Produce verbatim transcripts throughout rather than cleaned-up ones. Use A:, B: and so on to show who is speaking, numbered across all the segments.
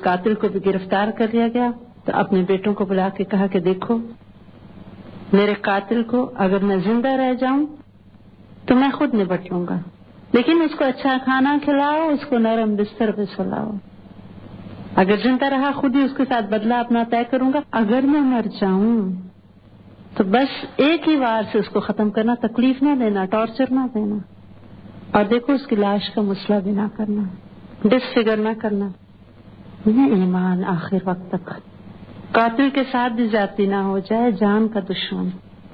A: قاتل کو بھی گرفتار کر لیا گیا تو اپنے بیٹوں کو بلا کے کہا کہ دیکھو میرے قاتل کو اگر میں زندہ رہ جاؤں تو میں خود نپٹ لوں گا، لیکن اس کو اچھا کھانا کھلاؤ، اس کو نرم بستر پہ سلاؤ، اگر زندہ رہا خود ہی اس کے ساتھ بدلہ اپنا طے کروں گا، اگر میں مر جاؤں تو بس ایک ہی وار سے اس کو ختم کرنا، تکلیف نہ دینا، ٹارچر نہ دینا، اور دیکھو اس کی لاش کا مسئلہ بھی نہ کرنا، ڈس فگر نہ کرنا۔ یہ ایمان آخر وقت تک، قاتل کے ساتھ بھی زیادتی نہ ہو جائے، جان کا دشمن۔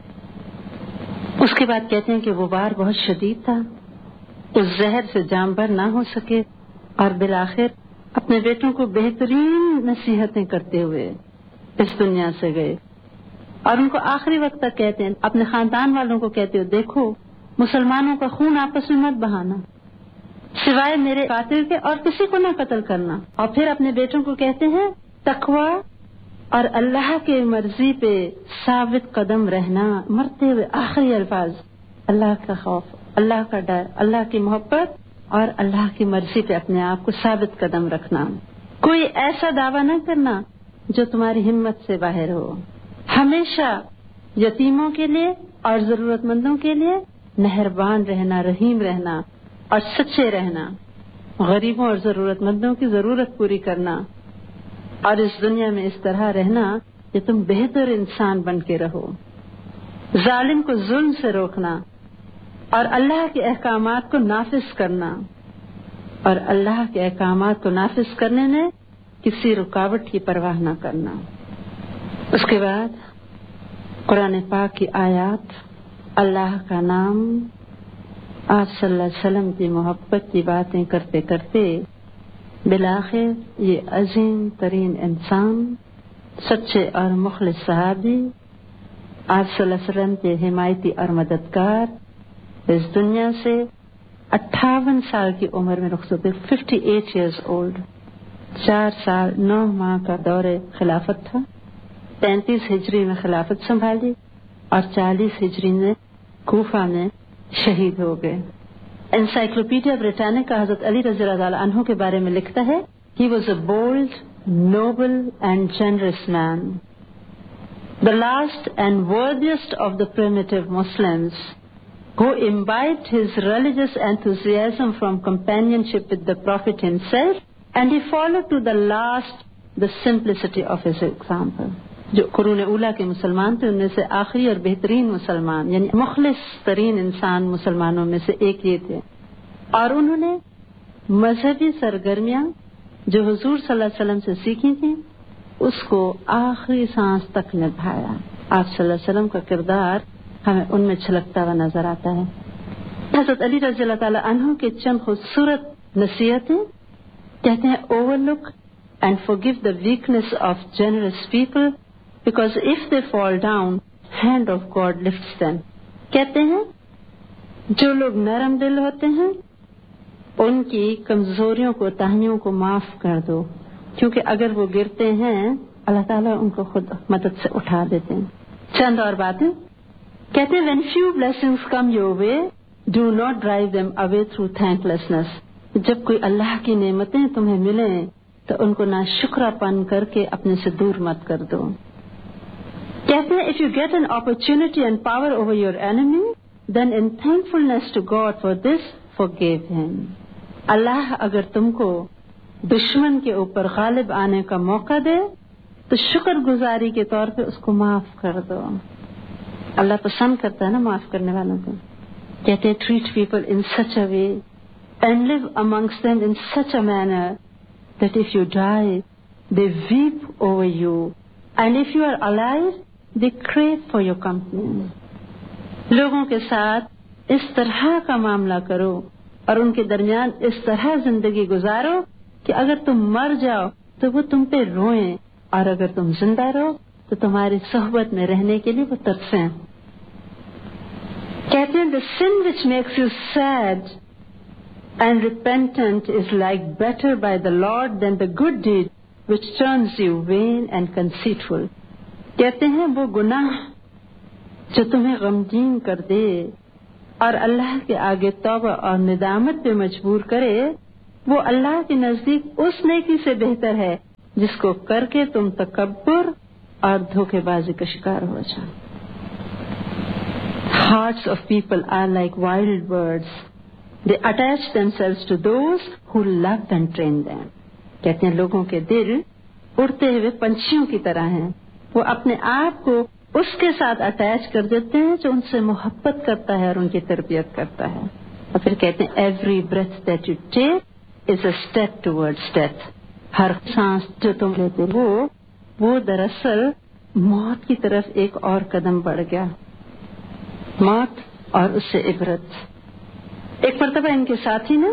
A: اس کے بعد کہتے ہیں کہ وہ وار بہت شدید تھا، اس زہر سے جانبر نہ ہو سکے، اور بالآخر اپنے بیٹوں کو بہترین نصیحتیں کرتے ہوئے اس دنیا سے گئے، اور ان کو آخری وقت تک کہتے ہیں، اپنے خاندان والوں کو کہتے ہو دیکھو مسلمانوں کا خون آپس میں مت بہانا، سوائے میرے قاتل کے اور کسی کو نہ قتل کرنا۔ اور پھر اپنے بیٹوں کو کہتے ہیں تقویٰ اور اللہ کے مرضی پہ ثابت قدم رہنا، مرتے ہوئے آخری الفاظ اللہ کا خوف، اللہ کا ڈر، اللہ کی محبت اور اللہ کی مرضی پہ اپنے آپ کو ثابت قدم رکھنا، کوئی ایسا دعویٰ نہ کرنا جو تمہاری ہمت سے باہر ہو، ہمیشہ یتیموں کے لیے اور ضرورت مندوں کے لیے مہربان رہنا، رحیم رہنا اور سچے رہنا، غریبوں اور ضرورت مندوں کی ضرورت پوری کرنا، اور اس دنیا میں اس طرح رہنا کہ تم بہتر انسان بن کے رہو، ظالم کو ظلم سے روکنا اور اللہ کے احکامات کو نافذ کرنا، اور اللہ کے احکامات کو نافذ کرنے میں کسی رکاوٹ کی پرواہ نہ کرنا۔ اس کے بعد قرآن پاک کی آیات، اللہ کا نام، آپ صلی اللہ علیہ وسلم کی محبت کی باتیں کرتے کرتے بالآخر یہ عظیم ترین انسان، سچے اور مخلص صحابی، آپ صلی اللہ علیہ وسلم کے حمایتی اور مددگار اس دنیا سے اٹھاون سال کی عمر میں رخصت ہوئے، ففٹی ایٹ ایئرز اولڈ، چار سال نو ماہ کا دور خلافت تھا، پینتیس ہجری میں خلافت سنبھالی اور چالیس ہجری میں کوفہ میں شہید ہو گئے۔ انسائکلوپیڈیا بریٹانیکا حضرت علی رضی اللہ تعالیٰ عنہ کے بارے میں لکھتا ہے، he was a bold, noble and generous man, the last and worthiest of the primitive Muslims, who imbibed his religious enthusiasm from companionship with the Prophet himself, and he followed to the last the simplicity of his example. جو قرون اولا کے مسلمان تھے ان میں سے آخری اور بہترین مسلمان، یعنی مخلص ترین انسان مسلمانوں میں سے ایک یہ تھے، اور انہوں نے مذہبی سرگرمیاں جو حضور صلی اللہ علیہ وسلم سے سیکھی تھیں اس کو آخری سانس تک نبھایا۔ آپ صلی اللہ علیہ وسلم کا کردار ہمیں ان میں چھلکتا ہوا نظر آتا ہے۔ حضرت علی رضی اللہ تعالیٰ عنہ کے چند خوبصورت نصیحتیں کہتے ہیں، over look and forgive the weakness of generous people, because if they fall down, hand of God lifts them. کہتے ہیں جو لوگ نرم دل ہوتے ہیں ان کی کمزوریوں کو، تاہیوں کو معاف کر دو، کیونکہ اگر وہ گرتے ہیں اللہ تعالیٰ ان کو خود مدد سے اٹھا دیتے ہیں۔ چند اور باتیں کہتے ہیں، when few blessings come your way, do not drive them away through thanklessness. جب کوئی اللہ کی نعمتیں تمہیں ملیں تو ان کو نہ شکرہ پن کر کے اپنے سے دور مت کر دو۔ کہتے ہیں if you get an opportunity and power over your enemy, then in thankfulness to God for this, forgive him. اللہ اگر تم کو دشمن کے اوپر غالب آنے کا موقع دے تو شکر گزاری کے طور پہ اس کو معاف کر دو۔ اللہ پسند کرتا ہے نا معاف کرنے والوں کو۔ کہتے ہیں treat people in such a way and live amongst them in such a manner that if you die, they weep over you, and if you are alive, they crave for your company. لوگوں کے ساتھ اس طرح کا معاملہ کرو اور ان کے درمیان اس طرح زندگی گزارو کہ اگر تم مر جاؤ تو وہ تم پہ روئیں، اور اگر تم زندہ رہو تو تمہاری صحبت میں رہنے کے لیے وہ ترسیں۔ کہتے ہیں the sin which makes you sad and repentant is like better by the Lord than the good deed which turns you vain and conceitful. کہتے ہیں وہ گناہ جو تمہیں غمگین کر دے اور اللہ کے آگے توبہ اور ندامت پہ مجبور کرے، وہ اللہ کے نزدیک اس نیکی سے بہتر ہے جس کو کر کے تم تکبر اور دھوکے بازی کا شکار ہو جاؤ. Hearts of people are like wild birds. They attach themselves to those who love and train them. کہتے ہیں لوگوں کے دل اڑتے ہوئے پنچھیوں کی طرح ہیں. وہ اپنے آپ کو اس کے ساتھ اٹیچ کر دیتے ہیں جو ان سے محبت کرتا ہے اور ان کی تربیت کرتا ہے. اور پھر کہتے ہیں every breath that you take is a step towards death. ہر سانس جو تم لیتے ہو وہ دراصل موت کی طرف ایک اور قدم بڑھ گیا. موت اور اس سے عبرت. ایک مرتبہ ان کے ساتھی نے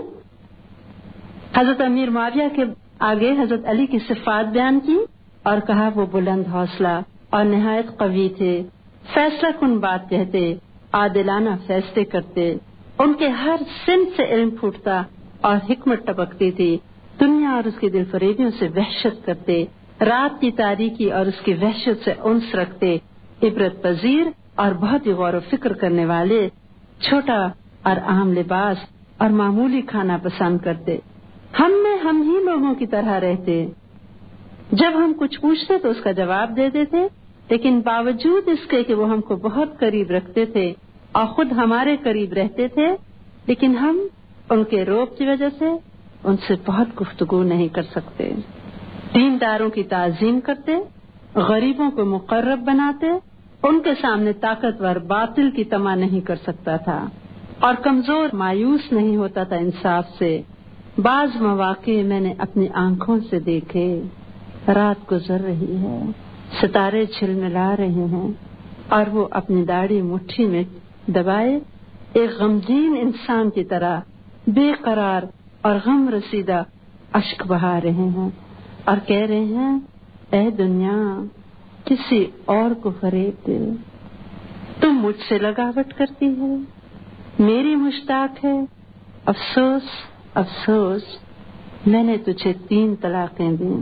A: حضرت امیر معاویہ کے آگے حضرت علی کی صفات بیان کی اور کہا وہ بلند حوصلہ اور نہایت قوی تھے، فیصلہ کن بات کہتے، عادلانہ فیصلے کرتے، ان کے ہر سن سے علم پھوٹتا اور حکمت ٹپکتی تھی. دنیا اور اس کی دل فریبیوں سے وحشت کرتے، رات کی تاریکی اور اس کی وحشت سے انس رکھتے، عبرت پذیر اور بہت ہی غور و فکر کرنے والے، چھوٹا اور عام لباس اور معمولی کھانا پسند کرتے. ہم میں ہم ہی لوگوں کی طرح رہتے. جب ہم کچھ پوچھتے تو اس کا جواب دے دیتے، لیکن باوجود اس کے کہ وہ ہم کو بہت قریب رکھتے تھے اور خود ہمارے قریب رہتے تھے، لیکن ہم ان کے روب کی وجہ سے ان سے بہت گفتگو نہیں کر سکتے. دینداروں کی تعظیم کرتے، غریبوں کو مقرب بناتے، ان کے سامنے طاقتور باطل کی طمع نہیں کر سکتا تھا اور کمزور مایوس نہیں ہوتا تھا انصاف سے. بعض مواقع میں نے اپنی آنکھوں سے دیکھے، رات گزر رہی ہے، ستارے جھلملا رہے ہیں اور وہ اپنی داڑھی مٹھی میں دبائے ایک غمگین انسان کی طرح بے قرار اور غم رسیدہ اشک بہا رہے ہیں اور کہہ رہے ہیں اے دنیا کسی اور کو فریب دے، تم مجھ سے لگاوٹ کرتی ہے، میری مشتاق ہے، افسوس افسوس میں نے تجھے تین طلاقیں دیں.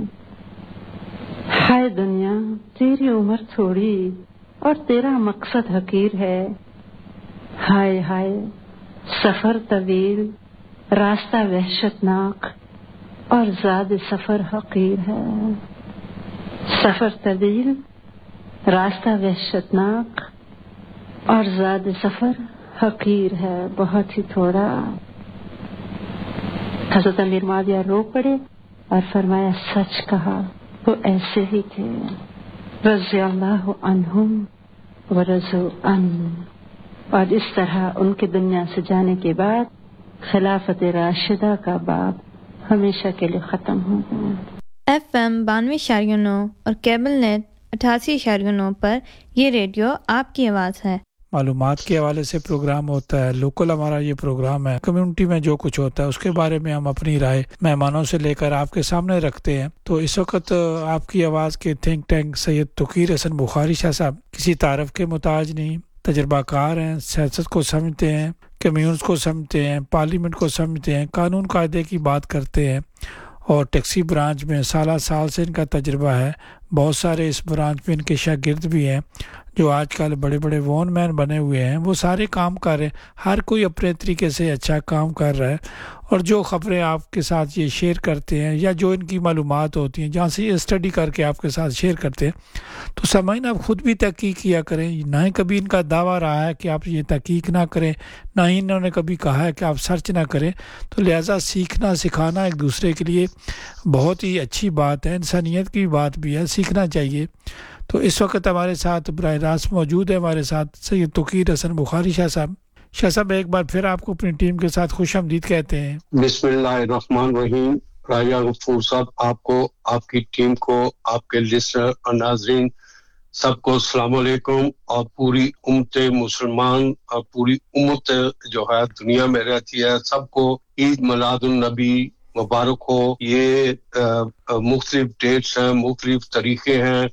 A: ہائے دنیا تیری عمر تھوڑی اور تیرا مقصد حقیر ہے. ہائے ہائے سفر طویل، راستہ وحشتناک اور زاد سفر حقیر ہے. سفر طویل، راستہ وحشتناک اور زاد سفر حقیر ہے، بہت ہی تھوڑا. حضرت امیر معاویہ رو پڑے اور فرمایا سچ کہا، وہ ایسے ہی تھے. رضی اللہ عنہم ورضوا عنہ. اور اس طرح ان کے دنیا سے جانے کے بعد خلافت راشدہ کا باب ہمیشہ کے لیے ختم ہو گیا.
B: ایف ایم بانوے اشاریہ نو اور کیبل نیٹ اٹھاسی اشاریہ نو پر یہ ریڈیو آپ کی آواز ہے.
C: معلومات کے حوالے سے پروگرام ہوتا ہے، لوکل ہمارا یہ پروگرام ہے، کمیونٹی میں جو کچھ ہوتا ہے اس کے بارے میں ہم اپنی رائے مہمانوں سے لے کر آپ کے سامنے رکھتے ہیں. تو اس وقت آپ کی آواز کے تھنک ٹینک سید توقیر حسن بخاری شاہ صاحب کسی تعارف کے محتاج نہیں، تجربہ کار ہیں، سیاست کو سمجھتے ہیں، کمیونز کو سمجھتے ہیں، پارلیمنٹ کو سمجھتے ہیں، قانون قاعدے کی بات کرتے ہیں اور ٹیکسی برانچ میں سالہ سال سے ان کا تجربہ ہے. بہت سارے اس برانچ میں ان کے شاگرد بھی ہیں جو آج کل بڑے بڑے وون مین بنے ہوئے ہیں. وہ سارے کام کر رہے ہیں، ہر کوئی اپنے طریقے سے اچھا کام کر رہا ہے. اور جو خبریں آپ کے ساتھ یہ شیئر کرتے ہیں یا جو ان کی معلومات ہوتی ہیں جہاں سے یہ اسٹڈی کر کے آپ کے ساتھ شیئر کرتے ہیں، تو سامعین آپ خود بھی تحقیق کیا کریں. نہ ہی کبھی ان کا دعویٰ رہا ہے کہ آپ یہ تحقیق نہ کریں، نہ ہی انہوں نے کبھی کہا ہے کہ آپ سرچ نہ کریں. تو لہٰذا سیکھنا سکھانا ایک دوسرے کے لیے بہت ہی اچھی بات ہے، انسانیت کی بات بھی ہے، سیکھنا چاہیے. تو اس وقت ہمارے ساتھ براہ راست موجود ہے ہمارے ساتھ سید توقیر حسن بخاری شاہ صاحب. شاہ صاحب ایک بار پھر آپ کو اپنی ٹیم کے ساتھ خوش آمدید کہتے ہیں.
D: بسم اللہ الرحمن الرحیم. راجہ غفور صاحب، آپ کو، آپ کی ٹیم کو، آپ کے لسنر اور ناظرین سب کو السلام علیکم. اور پوری امت مسلمان اور پوری امت جو ہے دنیا میں رہتی ہے سب کو عید میلاد النبی مبارک ہو. یہ مختلف ڈیٹس ہیں، مختلف طریقے ہیں،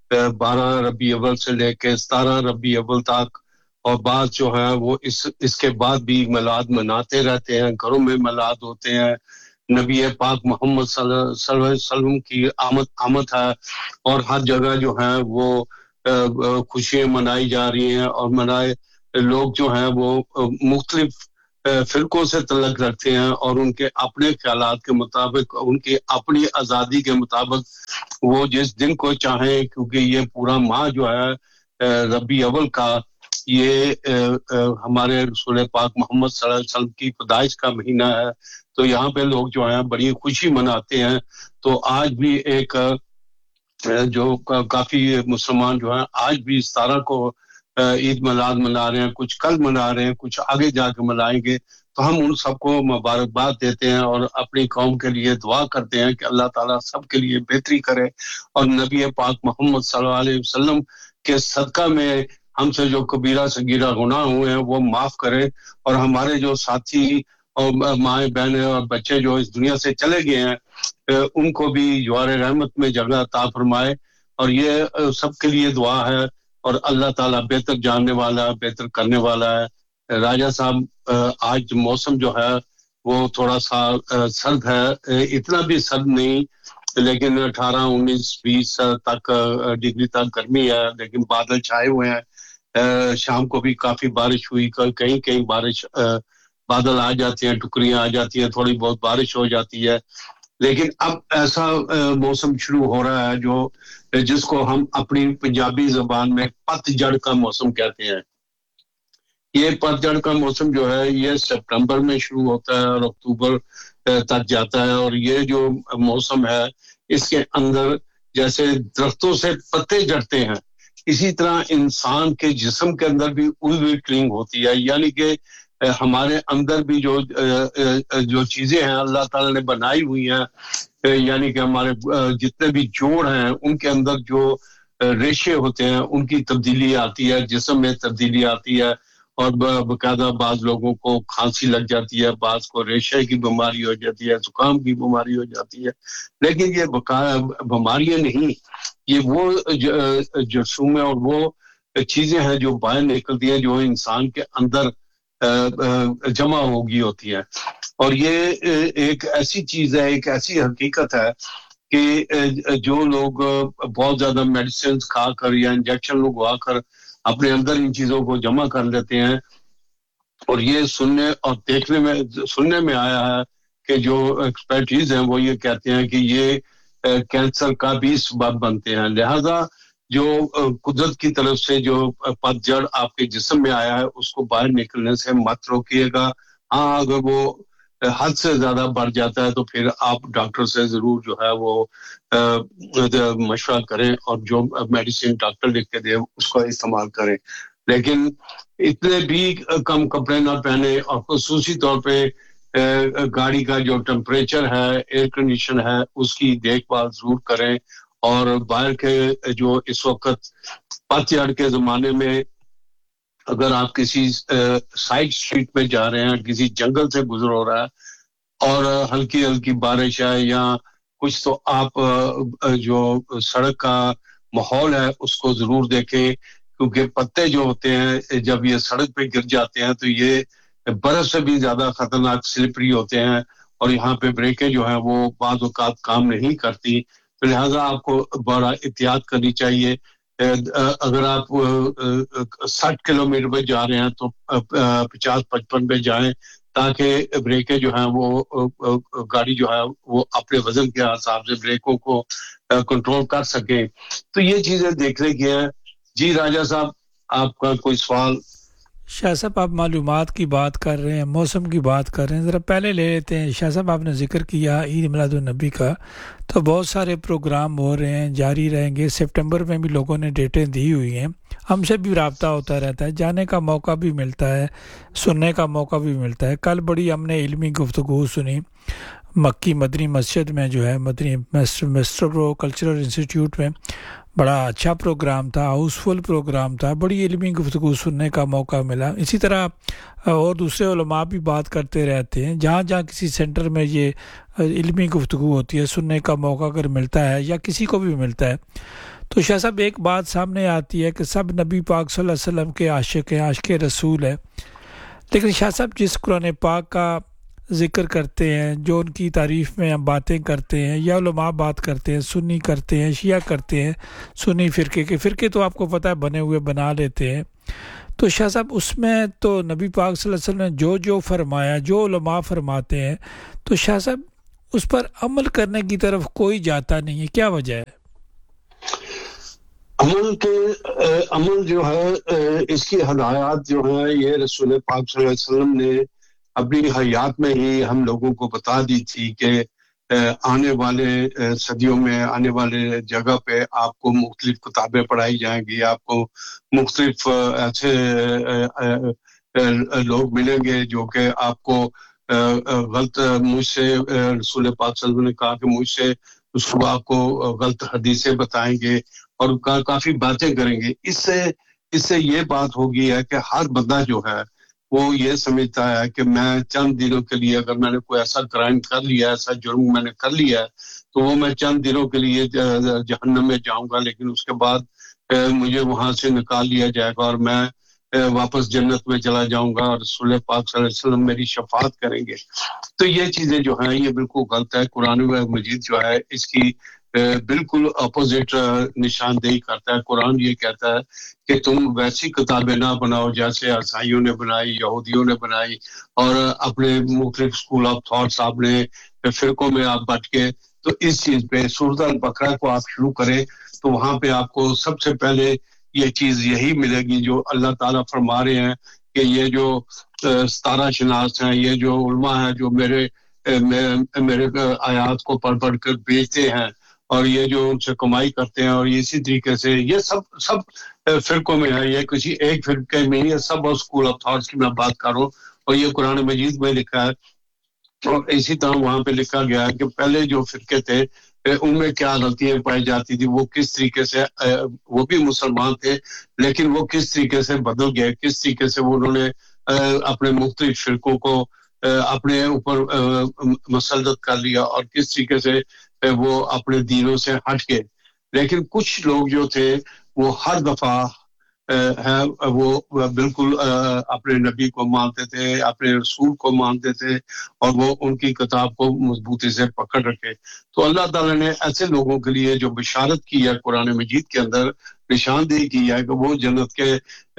D: بارہ ربیع اول سے لے کے ستارہ ربیع اول تک، اور بعض جو ہیں وہ اس اس کے بعد بھی میلاد مناتے رہتے ہیں، گھروں میں میلاد ہوتے ہیں. نبی پاک محمد صلی اللہ علیہ وسلم کی آمد آمد ہے اور ہر جگہ جو ہے وہ خوشیاں منائی جا رہی ہیں اور منائے لوگ جو ہیں وہ مختلف فرقوں سے تعلق رکھتے ہیں اور ان کے اپنے خیالات کے مطابق ان کی اپنی آزادی کے مطابق وہ جس دن کو چاہیں کیونکہ یہ پورا ماہ جو ہے ربیع اول کا یہ ہمارے رسول پاک محمد صلی اللہ علیہ وسلم کی پیدائش کا مہینہ ہے تو یہاں پہ لوگ جو ہیں بڑی خوشی مناتے ہیں تو آج بھی ایک جو کافی مسلمان جو ہیں آج بھی اس طرح کو عید میلاد منا رہے ہیں کچھ کل منا رہے ہیں کچھ آگے جا کے منائیں گے تو ہم ان سب کو مبارکباد دیتے ہیں اور اپنی قوم کے لیے دعا کرتے ہیں کہ اللہ تعالیٰ سب کے لیے بہتری کرے اور نبی پاک محمد صلی اللہ علیہ وسلم کے صدقہ میں ہم سے جو کبیرہ صغیرہ گناہ ہوئے ہیں وہ معاف کرے اور ہمارے جو ساتھی اور مائیں بہنیں اور بچے جو اس دنیا سے چلے گئے ہیں ان کو بھی جوار رحمت میں جگہ عطا فرمائے اور یہ سب کے لیے دعا ہے اور اللہ تعالیٰ بہتر جاننے والا بہتر کرنے والا ہے راجہ صاحب آج موسم جو ہے وہ تھوڑا سا سرد ہے اتنا بھی سرد نہیں لیکن اٹھارہ انیس بیس تک ڈگری تک گرمی ہے لیکن بادل چھائے ہوئے ہیں شام کو بھی کافی بارش ہوئی کہیں کہیں بارش بادل آ جاتے ہیں ٹکریاں آ جاتی ہیں تھوڑی بہت بارش ہو جاتی ہے لیکن اب ایسا موسم شروع ہو رہا ہے جو جس کو ہم اپنی پنجابی زبان میں پت جڑ کا موسم کہتے ہیں یہ پت جڑ کا موسم جو ہے یہ سپٹمبر میں شروع ہوتا ہے اور اکتوبر تک جاتا ہے اور یہ جو موسم ہے اس کے اندر جیسے درختوں سے پتے جڑتے ہیں اسی طرح انسان کے جسم کے اندر بھی ویٹنگ ہوتی ہے یعنی کہ ہمارے اندر بھی جو جو چیزیں ہیں اللہ تعالیٰ نے بنائی ہوئی ہیں یعنی کہ ہمارے جتنے بھی جوڑ ہیں ان کے اندر جو ریشے ہوتے ہیں ان کی تبدیلی آتی ہے جسم میں تبدیلی آتی ہے اور باقاعدہ بعض لوگوں کو کھانسی لگ جاتی ہے بعض کو ریشے کی بیماری ہو جاتی ہے زکام کی بیماری ہو جاتی ہے لیکن یہ بیماریاں نہیں یہ وہ جرثومیں اور وہ چیزیں ہیں جو باہر نکلتی ہیں جو انسان کے اندر جمع ہوگی ہوتی ہے اور یہ ایک ایسی چیز ہے ایک ایسی حقیقت ہے کہ جو لوگ بہت زیادہ میڈیسنز کھا کر یا انجیکشن لگوا کر اپنے اندر ان چیزوں کو جمع کر لیتے ہیں اور یہ سننے اور دیکھنے میں سننے میں آیا ہے کہ جو ایکسپرٹیز ہیں وہ یہ کہتے ہیں کہ یہ کینسر کا بھی سبب بنتے ہیں لہذا جو قدرت کی طرف سے جو پت جڑ آپ کے جسم میں آیا ہے اس کو باہر نکلنے سے مت روکیے گا ہاں اگر وہ حد سے زیادہ بڑھ جاتا ہے تو پھر آپ ڈاکٹر سے ضرور جو ہے وہ مشورہ کریں اور جو میڈیسن ڈاکٹر لکھ کے دے اس کا استعمال کریں لیکن اتنے بھی کم کپڑے نہ پہنے اور خصوصی طور پہ گاڑی کا جو ٹمپریچر ہے ایئر کنڈیشن ہے اس کی دیکھ بھال ضرور کریں اور باہر کے جو اس وقت پت جھڑ کے زمانے میں اگر آپ کسی سائڈ اسٹریٹ میں جا رہے ہیں کسی جنگل سے گزر ہو رہا ہے اور ہلکی ہلکی بارش ہے یا کچھ تو آپ جو سڑک کا ماحول ہے اس کو ضرور دیکھیں کیونکہ پتے جو ہوتے ہیں جب یہ سڑک پہ گر جاتے ہیں تو یہ برف سے بھی زیادہ خطرناک سلپری ہوتے ہیں اور یہاں پہ بریکیں جو ہیں وہ بعض اوقات کام نہیں کرتی تو لہٰذا آپ کو بڑا احتیاط کرنی چاہیے اگر آپ ساٹھ کلو میٹر پہ جا رہے ہیں تو پچاس پچپن پہ جائیں تاکہ بریکیں جو ہیں وہ گاڑی جو ہے وہ اپنے وزن کے حساب سے بریکوں کو کنٹرول کر سکے تو یہ چیزیں دیکھنے کی ہیں جی راجہ صاحب آپ کا کوئی سوال
C: شاہ صاحب آپ معلومات کی بات کر رہے ہیں موسم کی بات کر رہے ہیں ذرا پہلے لے لیتے ہیں شاہ صاحب آپ نے ذکر کیا عید میلاد النبی کا تو بہت سارے پروگرام ہو رہے ہیں جاری رہیں گے سپٹمبر میں بھی لوگوں نے ڈیٹیں دی ہوئی ہیں ہم سے بھی رابطہ ہوتا رہتا ہے جانے کا موقع بھی ملتا ہے سننے کا موقع بھی ملتا ہے کل بڑی ہم نے علمی گفتگو سنی مکی مدنی مسجد میں جو ہے مدنی مسٹر برو کلچرل انسٹیٹیوٹ میں بڑا اچھا پروگرام تھا ہاؤس فل پروگرام تھا بڑی علمی گفتگو سننے کا موقع ملا اسی طرح اور دوسرے علماء بھی بات کرتے رہتے ہیں جہاں جہاں کسی سینٹر میں یہ علمی گفتگو ہوتی ہے سننے کا موقع اگر ملتا ہے یا کسی کو بھی ملتا ہے تو شاہ صاحب ایک بات سامنے آتی ہے کہ سب نبی پاک صلی اللہ علیہ وسلم کے عاشق ہیں عاشق رسول ہیں لیکن شاہ صاحب جس قرآن پاک کا ذکر کرتے ہیں جو ان کی تعریف میں ہم باتیں کرتے ہیں یا علماء بات کرتے ہیں سنی کرتے ہیں شیعہ کرتے ہیں سنی فرقے کے فرقے تو آپ کو پتہ ہے بنے ہوئے بنا لیتے ہیں تو شاہ صاحب اس میں تو نبی پاک صلی اللہ علیہ وسلم نے جو جو فرمایا، جو علماء فرماتے ہیں، تو شاہ صاحب اس پر عمل کرنے کی طرف کوئی جاتا نہیں ہے، کیا وجہ ہے؟
D: عمل کے عمل جو ہے اس کی ہدایات جو ہے یہ رسول پاک صلی اللہ علیہ وسلم نے اپنی حیات میں ہی ہم لوگوں کو بتا دی تھی کہ آنے والے صدیوں میں آنے والے جگہ پہ آپ کو مختلف کتابیں پڑھائی جائیں گی، آپ کو مختلف ایسے لوگ ملیں گے جو کہ آپ کو غلط مجھ سے رسول پاک صلی اللہ علیہ وسلم نے کہا کہ مجھ سے اس کو آپ کو غلط حدیثیں بتائیں گے اور کافی باتیں کریں گے۔ اس سے اس سے یہ بات ہوگی ہے کہ ہر بندہ جو ہے وہ یہ سمجھتا ہے کہ میں چند دنوں کے لیے اگر میں نے کوئی ایسا کرائم کر لیا، ایسا جرم میں نے کر لیا ہے تو وہ میں چند دنوں کے لیے جہنم میں جاؤں گا، لیکن اس کے بعد مجھے وہاں سے نکال لیا جائے گا اور میں واپس جنت میں چلا جاؤں گا اور رسول پاک صلی اللہ علیہ وسلم میری شفاعت کریں گے۔ تو یہ چیزیں جو ہیں یہ بالکل غلط ہے۔ قرآن مجید جو ہے اس کی بالکل اپوزٹ نشاندہی کرتا ہے۔ قرآن یہ کہتا ہے کہ تم ویسی کتابیں نہ بناؤ جیسے عیسائیوں نے بنائی، یہودیوں نے بنائی، اور اپنے مختلف اسکول آف تھاٹس آپ نے فرقوں میں آپ بٹ کے، تو اس چیز پہ سورۃ البقرہ کو آپ شروع کریں تو وہاں پہ آپ کو سب سے پہلے یہ چیز یہی ملے گی جو اللہ تعالیٰ فرما رہے ہیں کہ یہ جو ستارہ شناس ہیں، یہ جو علماء ہیں جو میرے میرے آیات کو پڑھ پڑھ کر بیچتے ہیں اور یہ جو ان سے کمائی کرتے ہیں، اور اسی طریقے سے یہ سب سب فرقوں میں ہے، یہ کسی ایک فرقے میں ہی ہے، سب اسکول آف تھاٹس کی میں بات کر رہا ہوں، اور یہ قرآن مجید میں لکھا ہے۔ اور اسی طرح وہاں پہ لکھا گیا ہے کہ پہلے جو فرقے تھے ان میں کیا غلطیاں پائی جاتی تھی، وہ کس طریقے سے وہ بھی مسلمان تھے لیکن وہ کس طریقے سے بدل گئے، کس طریقے سے وہ انہوں نے اپنے مختلف فرقوں کو اپنے اوپر مسلط کر لیا اور کس طریقے سے وہ اپنے دینوں سے ہٹ گئے۔ لیکن کچھ لوگ جو تھے وہ ہر دفعہ ہے وہ بالکل اپنے نبی کو مانتے تھے، اپنے رسول کو مانتے تھے، اور وہ ان کی کتاب کو مضبوطی سے پکڑ رکھے۔ تو اللہ تعالیٰ نے ایسے لوگوں کے لیے جو بشارت کی ہے قرآن مجید کے اندر، نشاندہی کی ہے کہ وہ جنت کے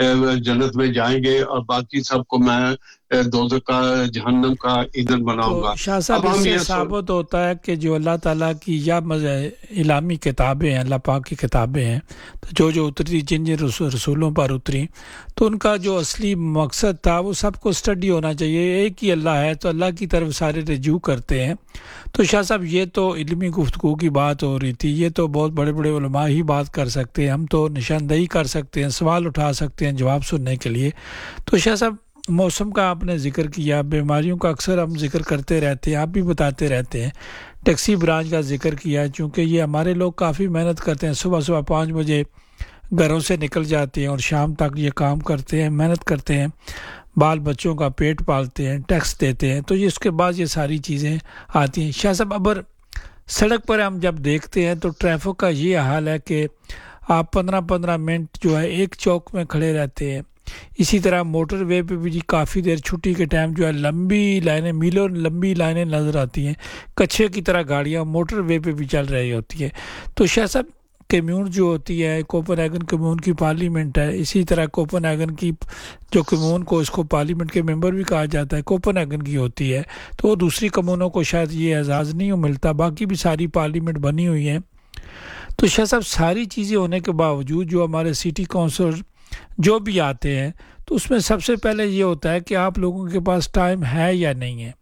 D: جنت میں جائیں گے اور باقی سب کو میں دوزخ کا، جہنم کا ایندھن بناؤں گا۔
C: شاہ صاحب اس سے ثابت ہوتا ہے کہ جو اللہ تعالیٰ کی یا الہامی کتابیں ہیں، اللہ پاک کی کتابیں ہیں، تو جو جو اتری، جن جن رسولوں پر اتری، تو ان کا جو اصلی مقصد تھا وہ سب کو اسٹڈی ہونا چاہیے۔ ایک ہی اللہ ہے تو اللہ کی طرف سارے رجوع کرتے ہیں۔ تو شاہ صاحب یہ تو علمی گفتگو کی بات ہو رہی تھی، یہ تو بہت بڑے بڑے علماء ہی بات کر سکتے ہیں، ہم تو نشاندہی کر سکتے ہیں، سوال اٹھا سکتے ہیں جواب سننے کے لیے۔ تو شاہ صاحب موسم کا آپ نے ذکر کیا، بیماریوں کا اکثر ہم ذکر کرتے رہتے ہیں، آپ بھی بتاتے رہتے ہیں، ٹیکسی برانچ کا ذکر کیا، چونکہ یہ ہمارے لوگ کافی محنت کرتے ہیں، صبح صبح پانچ بجے گھروں سے نکل جاتے ہیں اور شام تک یہ کام کرتے ہیں، محنت کرتے ہیں، بال بچوں کا پیٹ پالتے ہیں، ٹیکس دیتے ہیں، تو یہ اس کے بعد یہ ساری چیزیں آتی ہیں۔ شاہ صاحب اب سڑک پر ہم جب دیکھتے ہیں تو ٹریفک کا یہ حال ہے کہ آپ پندرہ پندرہ منٹ جو ہے ایک چوک میں کھڑے رہتے ہیں۔ اسی طرح موٹر وے پہ بھی جی کافی دیر چھٹی کے ٹائم جو ہے لمبی لائنیں، میلوں لمبی لائنیں نظر آتی ہیں، کچھے کی طرح گاڑیاں موٹر وے پہ بھی چل رہی ہوتی ہیں۔ تو شاہ صاحب کمیون جو ہوتی ہے، کوپن ہیگن کمیون کی پارلیمنٹ ہے، اسی طرح کوپن ہیگن کی جو کمیون کو اس کو پارلیمنٹ کے ممبر بھی کہا جاتا ہے، کوپن ہیگن کی ہوتی ہے، تو وہ دوسری کمیونوں کو شاید یہ اعزاز نہیں ملتا، باقی بھی ساری پارلیمنٹ بنی ہوئی ہیں۔ تو شاہ صاحب ساری چیزیں ہونے کے باوجود جو ہمارے سٹی کونسل جو بھی آتے ہیں تو اس میں سب سے پہلے یہ ہوتا ہے کہ آپ لوگوں کے پاس ٹائم ہے یا نہیں ہے۔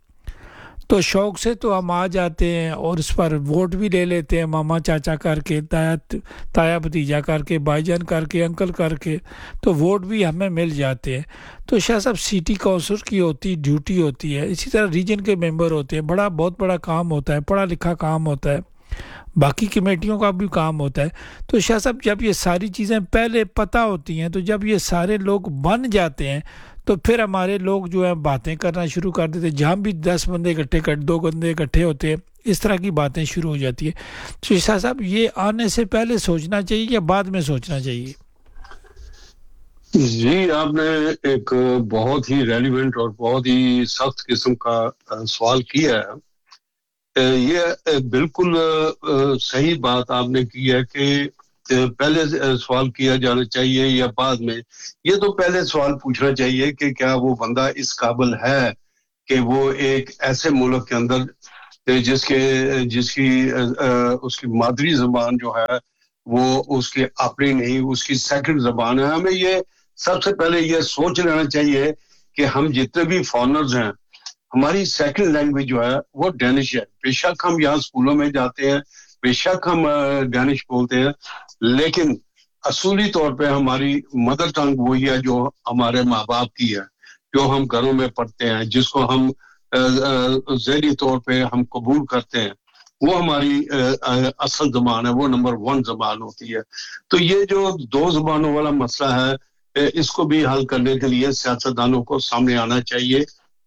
C: تو شوق سے تو ہم آ جاتے ہیں اور اس پر ووٹ بھی لے لیتے ہیں، ماما چاچا کر کے، تایا تایا بھتیجا کر کے، بھائی جان کر کے، انکل کر کے، تو ووٹ بھی ہمیں مل جاتے ہیں۔ تو شاہ صاحب سٹی کونسل کی ہوتی ڈیوٹی ہوتی ہے، اسی طرح ریجن کے ممبر ہوتے ہیں، بڑا بہت بڑا کام ہوتا ہے، پڑھا لکھا کام ہوتا ہے، باقی کمیٹیوں کا بھی کام ہوتا ہے۔ تو شاہ صاحب جب یہ ساری چیزیں پہلے پتہ ہوتی ہیں، تو جب یہ سارے لوگ بن جاتے ہیں تو پھر ہمارے لوگ جو ہے باتیں کرنا شروع کر دیتے ہیں، جہاں بھی دس بندے اکٹھے کر دو بندے اکٹھے ہوتے ہیں، اس طرح کی باتیں شروع ہو جاتی ہے۔ تو شاہ صاحب یہ آنے سے پہلے سوچنا چاہیے یا بعد میں سوچنا چاہیے؟
D: جی آپ نے ایک بہت ہی ریلیونٹ اور بہت ہی سخت قسم کا سوال کیا ہے۔ یہ بالکل صحیح بات آپ نے کی ہے کہ پہلے سوال کیا جانا چاہیے یا بعد میں؟ یہ تو پہلے سوال پوچھنا چاہیے کہ کیا وہ بندہ اس قابل ہے کہ وہ ایک ایسے ملک کے اندر جس کے جس کی اس کی مادری زبان جو ہے وہ اس کی اپنی نہیں، اس کی سیکنڈ زبان ہے. ہمیں یہ سب سے پہلے یہ سوچ لینا چاہیے کہ ہم جتنے بھی فارنرز ہیں ہماری سیکنڈ لینگویج جو ہے وہ ڈینش ہے. بے شک ہم یہاں اسکولوں میں جاتے ہیں، بے شک ہم ڈینش بولتے ہیں، لیکن اصولی طور پہ ہماری مدر ٹنگ وہی ہے جو ہمارے ماں باپ کی ہے، جو ہم گھروں میں پڑھتے ہیں، جس کو ہم ذہنی طور پہ ہم قبول کرتے ہیں، وہ ہماری اصل زبان ہے، وہ نمبر ون زبان ہوتی ہے. تو یہ جو دو زبانوں والا مسئلہ ہے اس کو بھی حل کرنے کے لیے سیاستدانوں کو سامنے آنا چاہیے.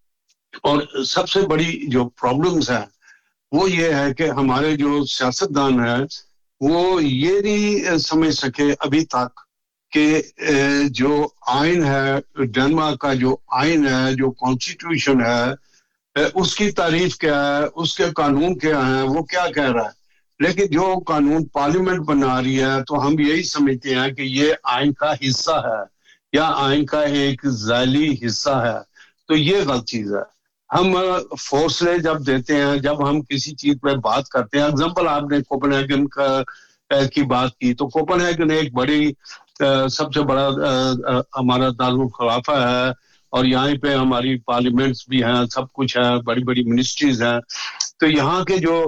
D: اور سب سے بڑی جو پرابلمز ہیں وہ یہ ہے کہ ہمارے جو سیاستدان ہیں وہ یہ نہیں سمجھ سکے ابھی تک کہ جو آئین ہے ڈنمارک کا، جو آئین ہے، جو کانسٹیٹیوشن ہے، اس کی تعریف کیا ہے، اس کے قانون کیا ہیں، وہ کیا کہہ رہا ہے. لیکن جو قانون پارلیمنٹ بنا رہی ہے تو ہم یہی سمجھتے ہیں کہ یہ آئین کا حصہ ہے یا آئین کا ایک ذیلی حصہ ہے. تو یہ غلط چیز ہے. ہم فورسلے جب دیتے ہیں، جب ہم کسی چیز پہ بات کرتے ہیں، اگزامپل آپ نے کوپن ہیگن کا کی بات کی، تو کوپن ہیگن ایک بڑی سب سے بڑا ہمارا دارالخلافہ ہے اور یہاں پہ ہماری پارلیمنٹس بھی ہیں، سب کچھ ہے، بڑی بڑی منسٹریز ہیں. تو یہاں کے جو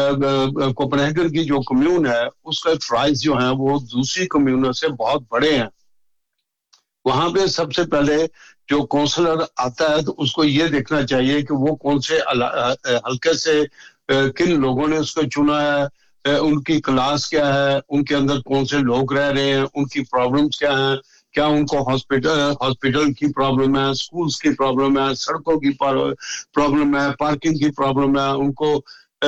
D: کوپن ہیگن کی جو کمیون ہے اس کا فرائض جو ہیں وہ دوسری کمیونوں سے بہت بڑے ہیں. وہاں پہ سب سے پہلے جو کونسلر آتا ہے تو اس کو یہ دیکھنا چاہیے کہ وہ کون سے حلقے سے کن لوگوں نے اس کو چنا ہے، ان کی کلاس کیا ہے، ان کے اندر کون سے لوگ رہ رہے ہیں، ان کی پرابلمز کیا ہیں، کیا ان کو ہاسپٹل ہاسپٹل کی پرابلم ہے، سکولز کی پرابلم ہے، سڑکوں کی پرابلم ہے، پارکنگ کی پرابلم ہے، ان کو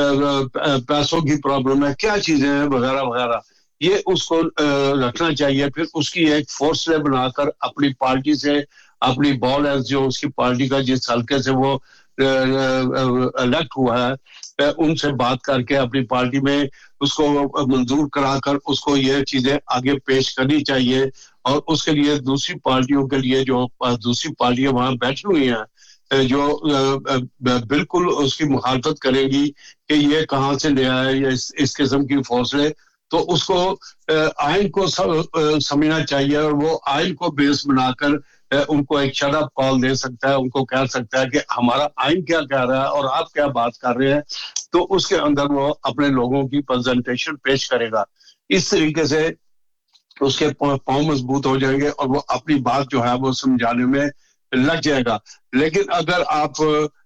D: پیسوں کی پرابلم ہے، کیا چیزیں ہیں وغیرہ وغیرہ. یہ اس کو رکھنا چاہیے. پھر اس کی ایک فورس سے بنا کر اپنی پارٹی سے، اپنی بال ایز جو اس کی پارٹی کا جس حلقے سے وہ الیکٹ ہوا ہے ان سے بات کر کے اپنی پارٹی میں اس کو منظور کرا کر اس کو یہ چیزیں آگے پیش کرنی چاہیے. اور اس کے لیے دوسری پارٹیوں کے لیے جو دوسری پارٹیاں وہاں بیٹھی ہوئی ہیں جو بالکل اس کی مخالفت کرے گی کہ یہ کہاں سے لے آئے یا اس, اس قسم کی فورسیں، تو اس کو آئین کو سمجھنا چاہیے اور وہ آئین کو بیس بنا کر ان کو ایک شٹ اپ کال دے سکتا ہے، ان کو کہہ سکتا ہے کہ ہمارا آئین کیا کہہ رہا ہے اور آپ کیا بات کر رہے ہیں. تو اس کے اندر وہ اپنے لوگوں کی پریزنٹیشن پیش کرے گا. اس طریقے سے اس کے پاؤں مضبوط ہو جائیں گے اور وہ اپنی بات جو ہے وہ سمجھانے میں لگ جائے گا. لیکن اگر آپ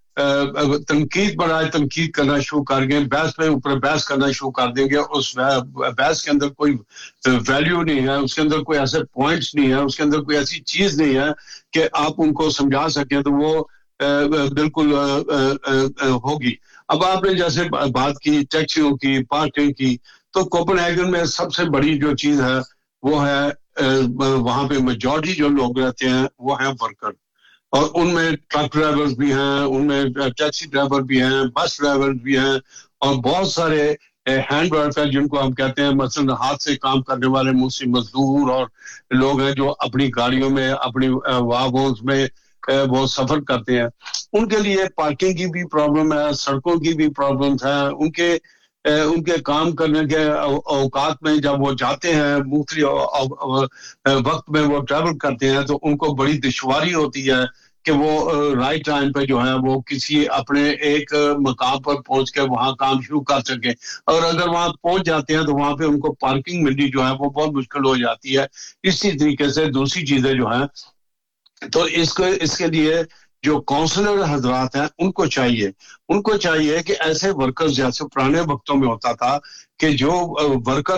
D: تنقید بنائے تنقید کرنا شروع کر گئے، بحث پہ اوپر بحث کرنا شروع کر دیں گے، اس بحث کے اندر کوئی ویلیو نہیں ہے، اس کے اندر کوئی ایسے پوائنٹس نہیں ہے، اس کے اندر کوئی ایسی چیز نہیں ہے کہ آپ ان کو سمجھا سکیں، تو وہ بالکل ہوگی. اب آپ نے جیسے بات کی ٹیکسیوں کی، پارکنگ کی، تو کوپن ہیگن میں سب سے بڑی جو چیز ہے وہ ہے وہاں پہ میجورٹی جو لوگ رہتے ہیں وہ ہیں ورکر، اور ان میں ٹرک ڈرائیور بھی ہیں، ان میں ٹیکسی ڈرائیور بھی ہیں، بس ڈرائیور بھی ہیں، اور بہت سارے ہینڈ ورکر جن کو ہم کہتے ہیں، مثلا ہاتھ سے کام کرنے والے موسم مزدور اور لوگ ہیں جو اپنی گاڑیوں میں، اپنی واگونز میں وہ سفر کرتے ہیں. ان کے لیے پارکنگ کی بھی پرابلم ہے، سڑکوں کی بھی پرابلمز ہیں. ان کے ان کے کام کرنے کے اوقات میں جب وہ جاتے ہیں، مختلف وقت میں وہ ٹریول کرتے ہیں، تو ان کو بڑی دشواری ہوتی ہے کہ وہ رائٹ ٹائم پہ جو ہے وہ کسی اپنے ایک مقام پر پہنچ کے وہاں کام شروع کر سکے. اور اگر وہاں پہنچ جاتے ہیں تو وہاں پہ ان کو پارکنگ ملنی جو ہے وہ بہت مشکل ہو جاتی ہے. اسی طریقے سے دوسری چیزیں جو ہیں، تو اس کو اس کے لیے جو کونسلر حضرات ہیں ان کو چاہیے ان کو چاہیے کہ ایسے ورکرز جیسے پرانے وقتوں میں ہوتا تھا کہ جو ورکر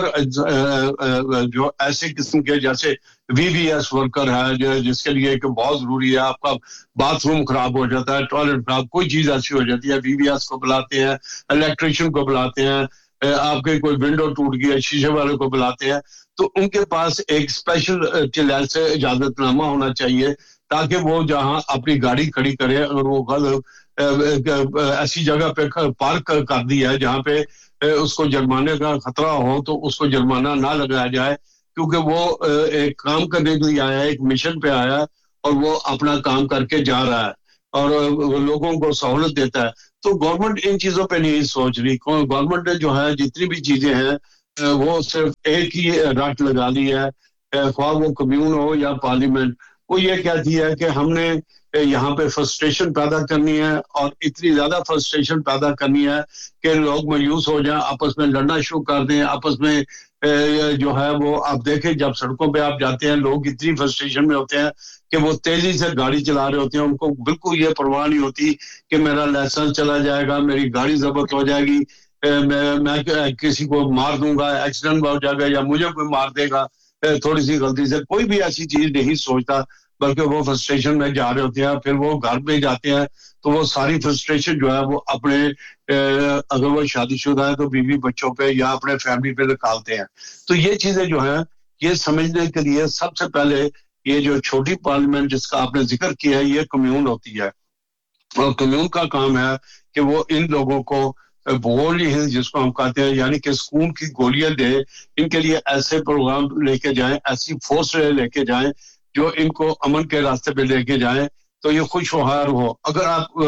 D: جو ایسے قسم کے جیسے وی وی ایس ورکر ہے جس کے لیے کہ بہت ضروری ہے، آپ کا باتھ روم خراب ہو جاتا ہے، ٹوائلٹ خراب، کوئی چیز ایسی ہو جاتی ہے، وی وی ایس کو بلاتے ہیں، الیکٹریشین کو بلاتے ہیں، آپ کے کوئی ونڈو ٹوٹ گیا شیشے والے کو بلاتے ہیں. تو ان کے پاس ایک اسپیشل ٹیلر سے اجازت نامہ ہونا چاہیے تاکہ وہ جہاں اپنی گاڑی کھڑی کرے، اگر وہ غلط ایسی جگہ پہ پارک کر دی ہے جہاں پہ اس کو جرمانے کا خطرہ ہو تو اس کو جرمانہ نہ لگایا جائے، کیونکہ وہ ایک کام کرنے کے لیے آیا ہے، ایک مشن پہ آیا ہے اور وہ اپنا کام کر کے جا رہا ہے اور لوگوں کو سہولت دیتا ہے. تو گورنمنٹ ان چیزوں پہ نہیں سوچ رہی. گورنمنٹ نے جو ہے جتنی بھی چیزیں ہیں وہ صرف ایک ہی رٹ لگا لی ہے، خواہ وہ کمیون ہو یا پارلیمنٹ. وہ یہ کہتی ہے کہ ہم نے یہاں پہ فرسٹریشن پیدا کرنی ہے اور اتنی زیادہ فرسٹریشن پیدا کرنی ہے کہ لوگ مایوس ہو جائیں، آپس میں لڑنا شروع کر دیں، آپس میں جو ہے وہ آپ دیکھیں جب سڑکوں پہ آپ جاتے ہیں لوگ اتنی فرسٹریشن میں ہوتے ہیں کہ وہ تیزی سے گاڑی چلا رہے ہوتے ہیں، ان کو بالکل یہ پرواہ نہیں ہوتی کہ میرا لائسنس چلا جائے گا، میری گاڑی ضبط ہو جائے گی، میں کسی کو مار دوں گا، ایکسیڈنٹ ہو جائے گا یا مجھے کوئی مار دے گا تھوڑی سی غلطی سے. کوئی بھی ایسی چیز نہیں سوچتا، بلکہ وہ فرسٹریشن میں جا رہے ہوتے ہیں. پھر وہ گھر پہ جاتے ہیں تو وہ ساری فرسٹریشن جو ہے وہ اپنے اگر وہ شادی شدہ ہے تو بیوی بچوں پہ یا اپنے فیملی پہ نکالتے ہیں. تو یہ چیزیں جو ہیں یہ سمجھنے کے لیے سب سے پہلے یہ جو چھوٹی پارلیمنٹ جس کا آپ نے ذکر کیا ہے یہ کمیون ہوتی ہے، اور کمیون کا کام ہے کہ وہ ان لوگوں کو بولی ہل جس کو ہم کہتے ہیں یعنی کہ سکون کی گولیاں دے، ان کے لیے ایسے پروگرام لے کے جائیں، ایسی فورس لے کے جائیں جو ان کو امن کے راستے پہ لے کے جائیں تو یہ خوشگوار ہو. اگر آپ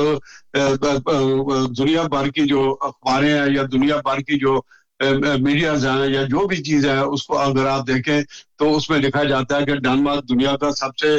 D: دنیا بھر کی جو اخباریں ہیں یا دنیا بھر کی جو میڈیاز ہیں یا جو بھی چیز ہے اس کو اگر آپ دیکھیں تو اس میں لکھا جاتا ہے کہ ڈنمارک دنیا کا سب سے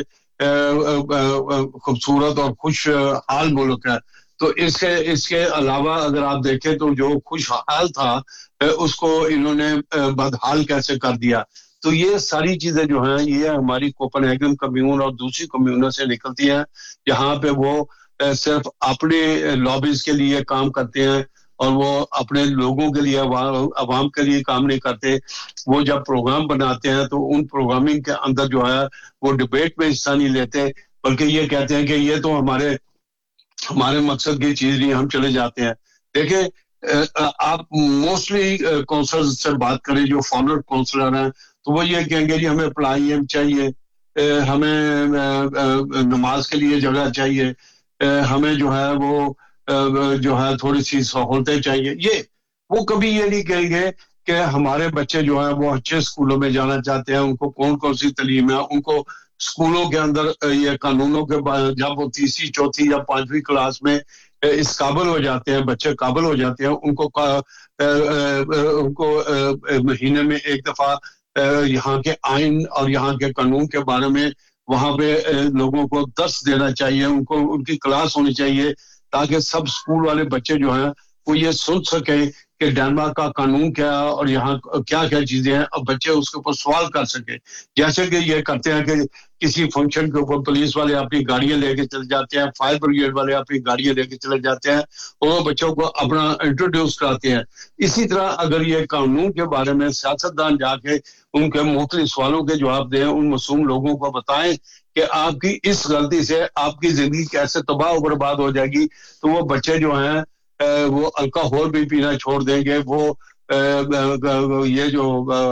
D: خوبصورت اور خوش حال ملک ہے. تو اس کے اس کے علاوہ اگر آپ دیکھیں تو جو خوشحال تھا اس کو انہوں نے بدحال کیسے کر دیا. تو یہ ساری چیزیں جو ہیں یہ ہماری کوپن ہیگن کمیون اور دوسری کمیونوں سے نکلتی ہیں جہاں پہ وہ صرف اپنے لابیز کے لیے کام کرتے ہیں اور وہ اپنے لوگوں کے لیے عوام کے لیے کام نہیں کرتے. وہ جب پروگرام بناتے ہیں تو ان پروگرامنگ کے اندر جو ہے وہ ڈبیٹ میں حصہ نہیں لیتے، بلکہ یہ کہتے ہیں کہ یہ تو ہمارے ہمارے مقصد کی چیز نہیں، ہم چلے جاتے ہیں. دیکھیں آپ موسٹلی کونسلر سے بات کریں جو فارمر کونسلر ہیں تو وہ یہ کہیں گے جی ہمیں پڑھائی چاہیے، ہمیں نماز کے لیے جگہ چاہیے، ہمیں جو ہے وہ جو ہے تھوڑی سی سہولتیں چاہیے. یہ وہ کبھی یہ نہیں کہیں گے کہ ہمارے بچے جو ہیں وہ اچھے اسکولوں میں جانا چاہتے ہیں، ان کو کون کون سی تعلیم ہے، ان کو اسکولوں کے اندر یہ قانونوں کے جب وہ تیسری چوتھی یا پانچویں کلاس میں اس قابل ہو جاتے ہیں، بچے قابل ہو جاتے ہیں، ان کو ان کو مہینے میں ایک دفعہ یہاں کے آئین اور یہاں کے قانون کے بارے میں وہاں پہ لوگوں کو درس دینا چاہیے، ان کو ان کی کلاس ہونی چاہیے تاکہ سب اسکول والے بچے جو ہیں وہ یہ سن سکیں کہ ڈنمارک کا قانون کیا ہے اور یہاں کیا کیا چیزیں ہیں، اور بچے اس کے اوپر سوال کر سکیں. جیسے کہ یہ کرتے ہیں کہ کسی فنکشن کے اوپر پولیس والے اپنی گاڑیاں لے کے چلے جاتے ہیں، فائر بریگیڈ والے اپنی گاڑیاں لے کے چلے جاتے ہیں اور وہ بچوں کو اپنا انٹروڈیوس کراتے ہیں. اسی طرح اگر یہ قانون کے بارے میں سیاستدان جا کے ان کے مختلف سوالوں کے جواب دیں، ان معصوم لوگوں کو بتائیں کہ آپ کی اس غلطی سے آپ کی زندگی کیسے تباہ و برباد ہو جائے گی، تو وہ بچے جو ہیں وہ الکوہول بھی پینا چھوڑ دیں گے، وہ یہ جو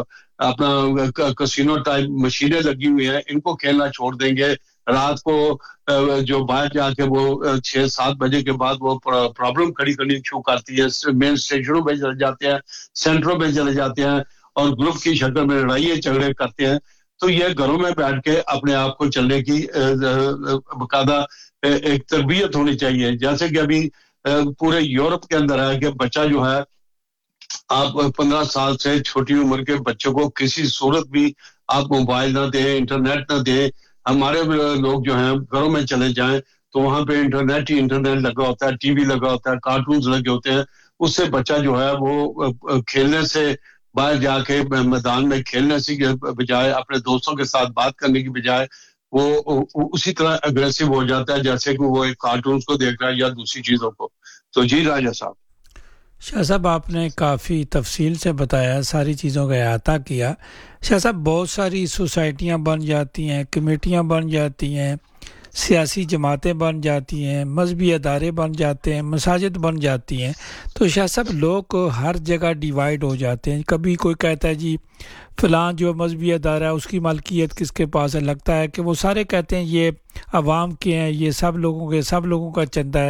D: اپنا کسینو ٹائپ مشینیں لگی ہوئی ہیں ان کو کھیلنا چھوڑ دیں گے. رات کو جو باہر جا کے وہ چھ سات بجے کے بعد وہ پرابلم کھڑی کرنی شروع کرتی ہے، مین اسٹیشنوں پہ چلے جاتے ہیں، سینٹروں پہ چلے جاتے ہیں اور گروپ کی شکل میں لڑائیاں جھگڑے کرتے ہیں. تو یہ گھروں میں بیٹھ کے اپنے آپ کو چلنے کی باقاعدہ ایک تربیت ہونی چاہیے. جیسے کہ ابھی پورے یورپ کے اندر ہے کہ بچہ جو ہے آپ پندرہ سال سے چھوٹی عمر کے بچوں کو کسی صورت بھی آپ موبائل نہ دیں، انٹرنیٹ نہ دیں. ہمارے لوگ جو ہیں گھروں میں چلے جائیں تو وہاں پہ انٹرنیٹ ہی انٹرنیٹ لگا ہوتا ہے، ٹی وی لگا ہوتا ہے، کارٹونز لگے ہوتے ہیں. اس سے بچہ جو ہے وہ کھیلنے سے باہر جا کے میدان میں کھیلنے سے بجائے اپنے دوستوں کے ساتھ بات کرنے کی بجائے وہ اسی طرح اگریسو ہو جاتا ہے جیسے کہ وہ ایک کارٹونز کو دیکھ رہا ہے یا دوسری چیزوں کو. تو جی راجہ صاحب.
C: شاہ صاحب آپ نے کافی تفصیل سے بتایا، ساری چیزوں کا احاطہ کیا. شاہ صاحب بہت ساری سوسائٹیاں بن جاتی ہیں، کمیٹیاں بن جاتی ہیں، سیاسی جماعتیں بن جاتی ہیں، مذہبی ادارے بن جاتے ہیں، مساجد بن جاتی ہیں. تو شاہ صاحب لوگ ہر جگہ ڈیوائیڈ ہو جاتے ہیں. کبھی کوئی کہتا ہے جی فلاں جو مذہبی ادارہ ہے اس کی ملکیت کس کے پاس ہے، لگتا ہے کہ وہ سارے کہتے ہیں یہ عوام کے ہیں، یہ سب لوگوں کے سب لوگوں کا چندہ ہے.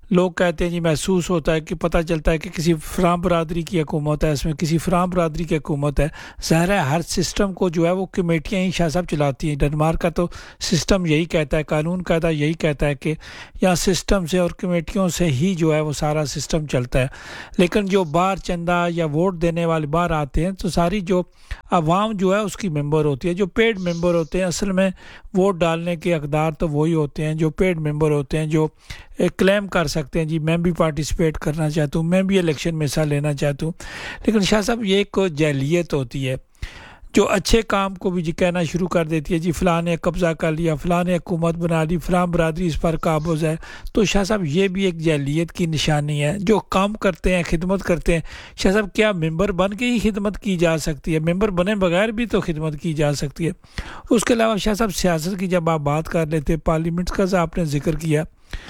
C: لوگ کہتے ہیں جی محسوس ہوتا ہے کہ پتہ چلتا ہے کہ کسی فلاں برادری کی حکومت ہے، اس میں کسی فلاں برادری کی حکومت ہے. ظاہر ہے ہر سسٹم کو جو ہے وہ کمیٹیاں ہی شاہ صاحب چلاتی ہیں. ڈنمارک کا تو سسٹم یہی کہتا ہے، قانون قاعدہ یہی کہتا ہے کہ یہاں سسٹم سے اور کمیٹیوں سے ہی جو ہے وہ سارا سسٹم چلتا ہے. لیکن جو باہر چندہ یا ووٹ دینے والے باہر آتے ہیں تو ساری جو عوام جو ہے اس کی ممبر ہوتی ہے. جو پیڈ ممبر ہوتے ہیں اصل میں ووٹ ڈالنے کے حقدار تو وہی ہوتے ہیں جو پیڈ ممبر ہوتے ہیں، جو کلیم کر سکتے ہیں جی میں بھی پارٹیسپیٹ کرنا چاہتا ہوں، میں بھی الیکشن میں حصہ لینا چاہتا ہوں. لیکن شاہ صاحب یہ ایک جاہلیت ہوتی ہے جو اچھے کام کو بھی جی کہنا شروع کر دیتی ہے جی فلاں نے قبضہ کر لیا، فلاں نے حکومت بنا لی، فلاں برادری اس پر قابض ہے. تو شاہ صاحب یہ بھی ایک جاہلیت کی نشانی ہے. جو کام کرتے ہیں، خدمت کرتے ہیں، شاہ صاحب کیا ممبر بن کے ہی خدمت کی جا سکتی ہے؟ ممبر بنے بغیر بھی تو خدمت کی جا سکتی ہے. اس کے علاوہ شاہ صاحب سیاست کی جب آپ بات کر لیتے، پارلیمنٹ کا آپ نے ذکر کیا،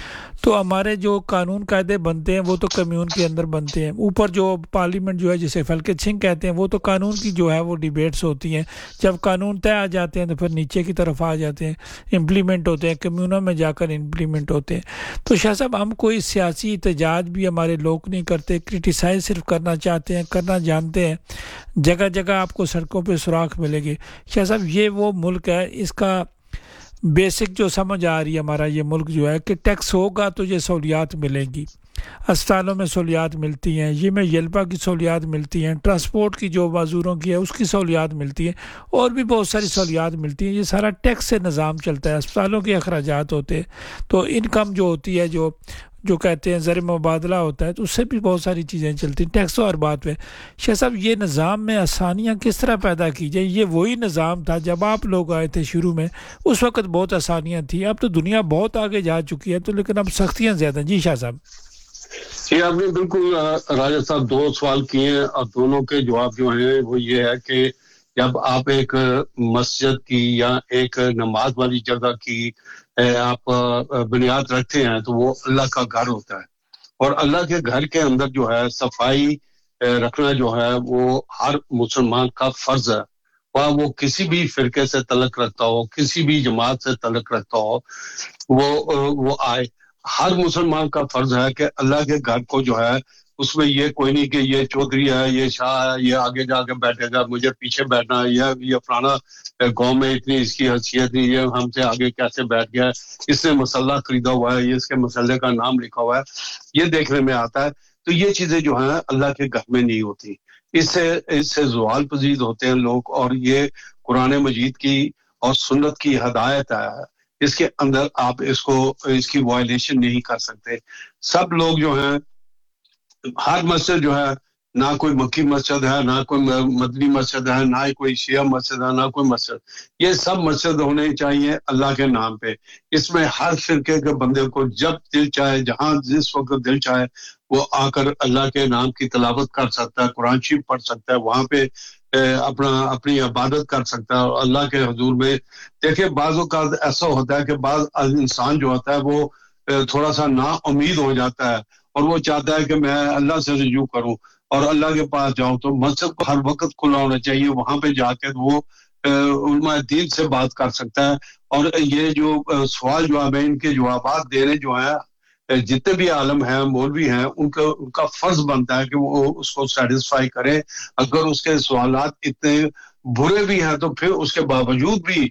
C: تو ہمارے جو قانون قاعدے بنتے ہیں وہ تو کمیون کے اندر بنتے ہیں. اوپر جو پارلیمنٹ جو ہے جسے فلکت سنگھ کہتے ہیں، وہ تو قانون کی جو ہے وہ ڈیبیٹس ہوتی ہیں. جب قانون طے آ جاتے ہیں تو پھر نیچے کی طرف آ جاتے ہیں، امپلیمنٹ ہوتے ہیں، کمیونوں میں جا کر امپلیمنٹ ہوتے ہیں. تو شاہ صاحب ہم کوئی سیاسی احتجاج بھی ہمارے لوگ نہیں کرتے، کرٹیسائز صرف کرنا چاہتے ہیں، کرنا جانتے ہیں. جگہ جگہ آپ کو سڑکوں پہ سوراخ ملے گے. شاہ صاحب یہ وہ ملک ہے، اس کا بیسک جو سمجھ آ رہی ہے ہمارا یہ ملک جو ہے کہ ٹیکس ہوگا تو یہ سہولیات ملیں گی. اسپتالوں میں سہولیات ملتی ہیں، یہ میں یلپا کی سہولیات ملتی ہیں، ٹرانسپورٹ کی جو معذوروں کی ہے اس کی سہولیات ملتی ہیں، اور بھی بہت ساری سہولیات ملتی ہیں. یہ سارا ٹیکس سے نظام چلتا ہے. اسپتالوں کے اخراجات ہوتے ہیں تو انکم جو ہوتی ہے، جو جو کہتے ہیں زر مبادلہ ہوتا ہے، تو اس سے بھی بہت ساری چیزیں چلتی ہیں. ٹیکس اور بات پہ شاہ صاحب یہ نظام میں آسانیاں کس طرح پیدا کی جائیں؟ یہ وہی نظام تھا جب آپ لوگ آئے تھے شروع میں، اس وقت بہت آسانیاں تھیں. اب تو دنیا بہت آگے جا چکی ہے تو لیکن اب سختیاں زیادہ ہیں. جی شاہ صاحب.
D: جی آپ نے بالکل راجہ صاحب دو سوال کیے ہیں اور دونوں کے جواب جو ہیں وہ یہ ہے کہ جب آپ ایک مسجد کی یا ایک نماز والی جگہ کی آپ بنیاد رکھتے ہیں تو وہ اللہ کا گھر ہوتا ہے، اور اللہ کے گھر کے اندر جو ہے صفائی رکھنا جو ہے وہ ہر مسلمان کا فرض ہے. وہاں وہ کسی بھی فرقے سے تعلق رکھتا ہو، کسی بھی جماعت سے تعلق رکھتا ہو، وہ وہ آئے. ہر مسلمان کا فرض ہے کہ اللہ کے گھر کو جو ہے اس میں یہ کوئی نہیں کہ یہ چودھری ہے، یہ شاہ ہے، یہ آگے جا کے بیٹھے گا، مجھے پیچھے بیٹھنا ہے، یہ یہ فلانا گاؤں میں اتنی اس کی حیثیت نہیں، یہ ہم سے آگے کیسے بیٹھ گیا ہے، اس نے مسلح خریدا ہوا ہے، یہ اس کے مسلح کا نام لکھا ہوا ہے، یہ دیکھنے میں آتا ہے. تو یہ چیزیں جو ہیں اللہ کے گھر میں نہیں ہوتی. اس سے اس سے زوال پذیر ہوتے ہیں لوگ، اور یہ قرآن مجید کی اور سنت کی ہدایت ہے، اس کے اندر آپ اس کو اس کی وائلیشن نہیں کر سکتے. سب لوگ جو ہیں، ہر مسجد جو ہے، نہ کوئی مکی مسجد ہے، نہ کوئی مدنی مسجد ہے، نہ کوئی شیعہ مسجد ہے، نہ کوئی مسجد، یہ سب مسجد ہونے چاہیے اللہ کے نام پہ. اس میں ہر فرقے کے بندے کو جب دل چاہے، جہاں جس وقت دل چاہے، وہ آ کر اللہ کے نام کی تلاوت کر سکتا ہے، قرآن شریف پڑھ سکتا ہے، وہاں پہ اپنا اپنی عبادت کر سکتا ہے. اور اللہ کے حضور میں دیکھیں بعض اوقات ایسا ہوتا ہے کہ بعض انسان جو ہوتا ہے وہ تھوڑا سا نا امید ہو جاتا ہے اور وہ چاہتا ہے کہ میں اللہ سے رجوع کروں اور اللہ کے پاس جاؤں. تو مسجد کو ہر وقت کھلا ہونا چاہیے، وہاں پہ جا کے وہ علماء دین سے بات کر سکتا ہے. اور یہ جو سوال جواب ہیں، ان کے جوابات دینے جو ہیں، جتنے بھی عالم ہیں، مولوی ہیں، ان کا ان کا فرض بنتا ہے کہ وہ اس کو سیٹسفائی کرے. اگر اس کے سوالات اتنے برے بھی ہیں تو پھر اس کے باوجود بھی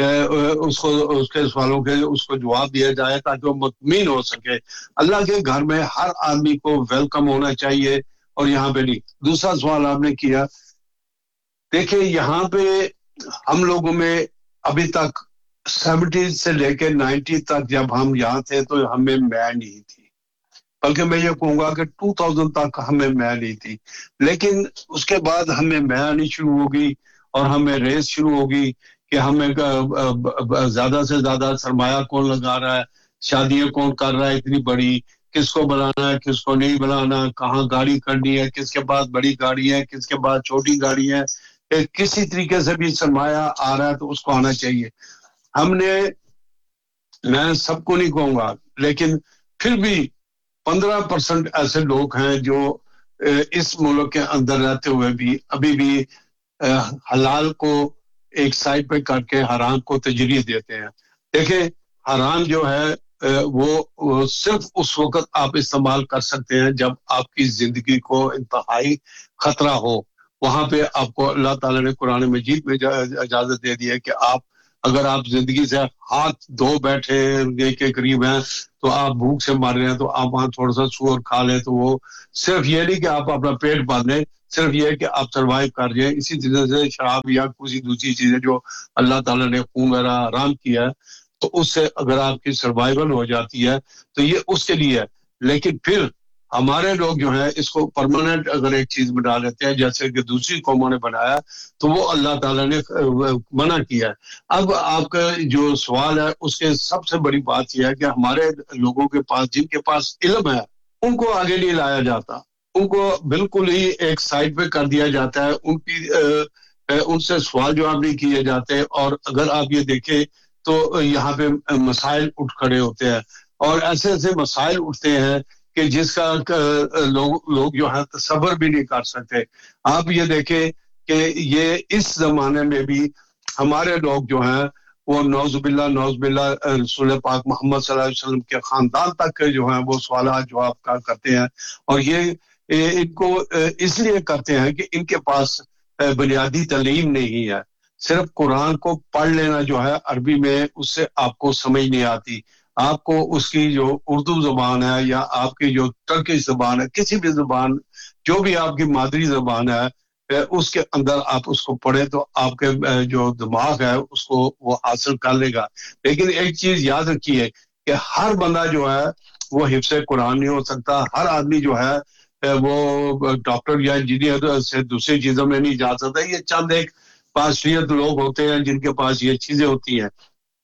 D: اس کو اس کے سوالوں کے اس کو جواب دیا جائے تاکہ وہ مطمئن ہو سکے. اللہ کے گھر میں ہر آدمی کو ویلکم ہونا چاہیے، اور یہاں پہ نہیں. دوسرا سوال آپ نے کیا، دیکھیں یہاں پہ ہم لوگوں میں ابھی تک سیونٹی سے لے کے نائنٹی تک جب ہم یہاں تھے تو ہمیں میں نہیں تھی، بلکہ میں یہ کہوں گا کہ ٹو تھاؤزینڈ تک ہمیں میں نہیں تھی. لیکن اس کے بعد ہمیں میں آنی شروع ہوگی اور ہمیں ریس شروع ہوگی کہ ہمیں زیادہ سے زیادہ سرمایہ کون لگا رہا ہے، شادیاں کون کر رہا ہے اتنی بڑی، کس کو بلانا ہے، کس کو نہیں بلانا، کہاں گاڑی کرنی ہے، کس کے پاس بڑی گاڑی ہے، کس کے پاس چھوٹی گاڑی ہے. کسی طریقے سے بھی سرمایہ آ رہا ہے تو اس کو آنا چاہیے. ہم نے، میں سب کو نہیں کہوں گا لیکن پھر بھی پندرہ پرسنٹ ایسے لوگ ہیں جو اس ملک کے اندر رہتے ہوئے بھی ابھی بھی حلال کو ایک سائڈ پہ کر کے حرام کو ترجیح دیتے ہیں. دیکھیں حرام جو ہے وہ صرف اس وقت آپ استعمال کر سکتے ہیں جب آپ کی زندگی کو انتہائی خطرہ ہو. وہاں پہ آپ کو اللہ تعالیٰ نے قرآن مجید میں اجازت دے دی ہے کہ آپ اگر آپ زندگی سے ہاتھ دھو بیٹھے کے قریب ہیں تو آپ بھوک سے مر رہے ہیں تو آپ وہاں تھوڑا سا سور کھا لیں تو وہ صرف یہ نہیں کہ آپ اپنا پیٹ باندھیں, صرف یہ کہ آپ سروائیو کر جائیں. اسی طرح سے شراب یا کسی دوسری چیزیں جو اللہ تعالیٰ نے خون وغیرہ حرام کیا ہے تو اس سے اگر آپ کی سروائیول ہو جاتی ہے تو یہ اس کے لیے ہے. لیکن پھر ہمارے لوگ جو ہیں اس کو پرماننٹ اگر ایک چیز بنا لیتے ہیں جیسے کہ دوسری قوموں نے بنایا تو وہ اللہ تعالیٰ نے منع کیا ہے. اب آپ کا جو سوال ہے اس کے سب سے بڑی بات یہ ہے کہ ہمارے لوگوں کے پاس جن کے پاس علم ہے ان کو آگے نہیں لایا جاتا, ان کو بالکل ہی ایک سائڈ پہ کر دیا جاتا ہے, ان کی ان سے سوال جواب نہیں کیے جاتے. اور اگر آپ یہ دیکھیں تو یہاں پہ مسائل اٹھ کھڑے ہوتے ہیں اور ایسے ایسے مسائل اٹھتے ہیں کہ جس کا لوگ لوگ جو ہے تصور بھی نہیں کر سکتے. آپ یہ دیکھیں کہ یہ اس زمانے میں بھی ہمارے لوگ جو ہیں وہ نعوذ باللہ نعوذ باللہ رسول پاک محمد صلی اللہ علیہ وسلم کے خاندان تک جو ہیں وہ سوالات جواب کا کرتے ہیں. اور یہ ان کو اس لیے کرتے ہیں کہ ان کے پاس بنیادی تعلیم نہیں ہے. صرف قرآن کو پڑھ لینا جو ہے عربی میں اس سے آپ کو سمجھ نہیں آتی. آپ کو اس کی جو اردو زبان ہے یا آپ کی جو ترکی زبان ہے, کسی بھی زبان جو بھی آپ کی مادری زبان ہے اس کے اندر آپ اس کو پڑھیں تو آپ کے جو دماغ ہے اس کو وہ حاصل کر لے گا. لیکن ایک چیز یاد رکھیے کہ ہر بندہ جو ہے وہ حفظ قرآن نہیں ہو سکتا. ہر آدمی جو ہے وہ ڈاکٹر یا انجینئر سے دوسری چیزوں میں نہیں جا سکتا. یہ چند ایک پاسفیت لوگ ہوتے ہیں جن کے پاس یہ چیزیں ہوتی ہیں,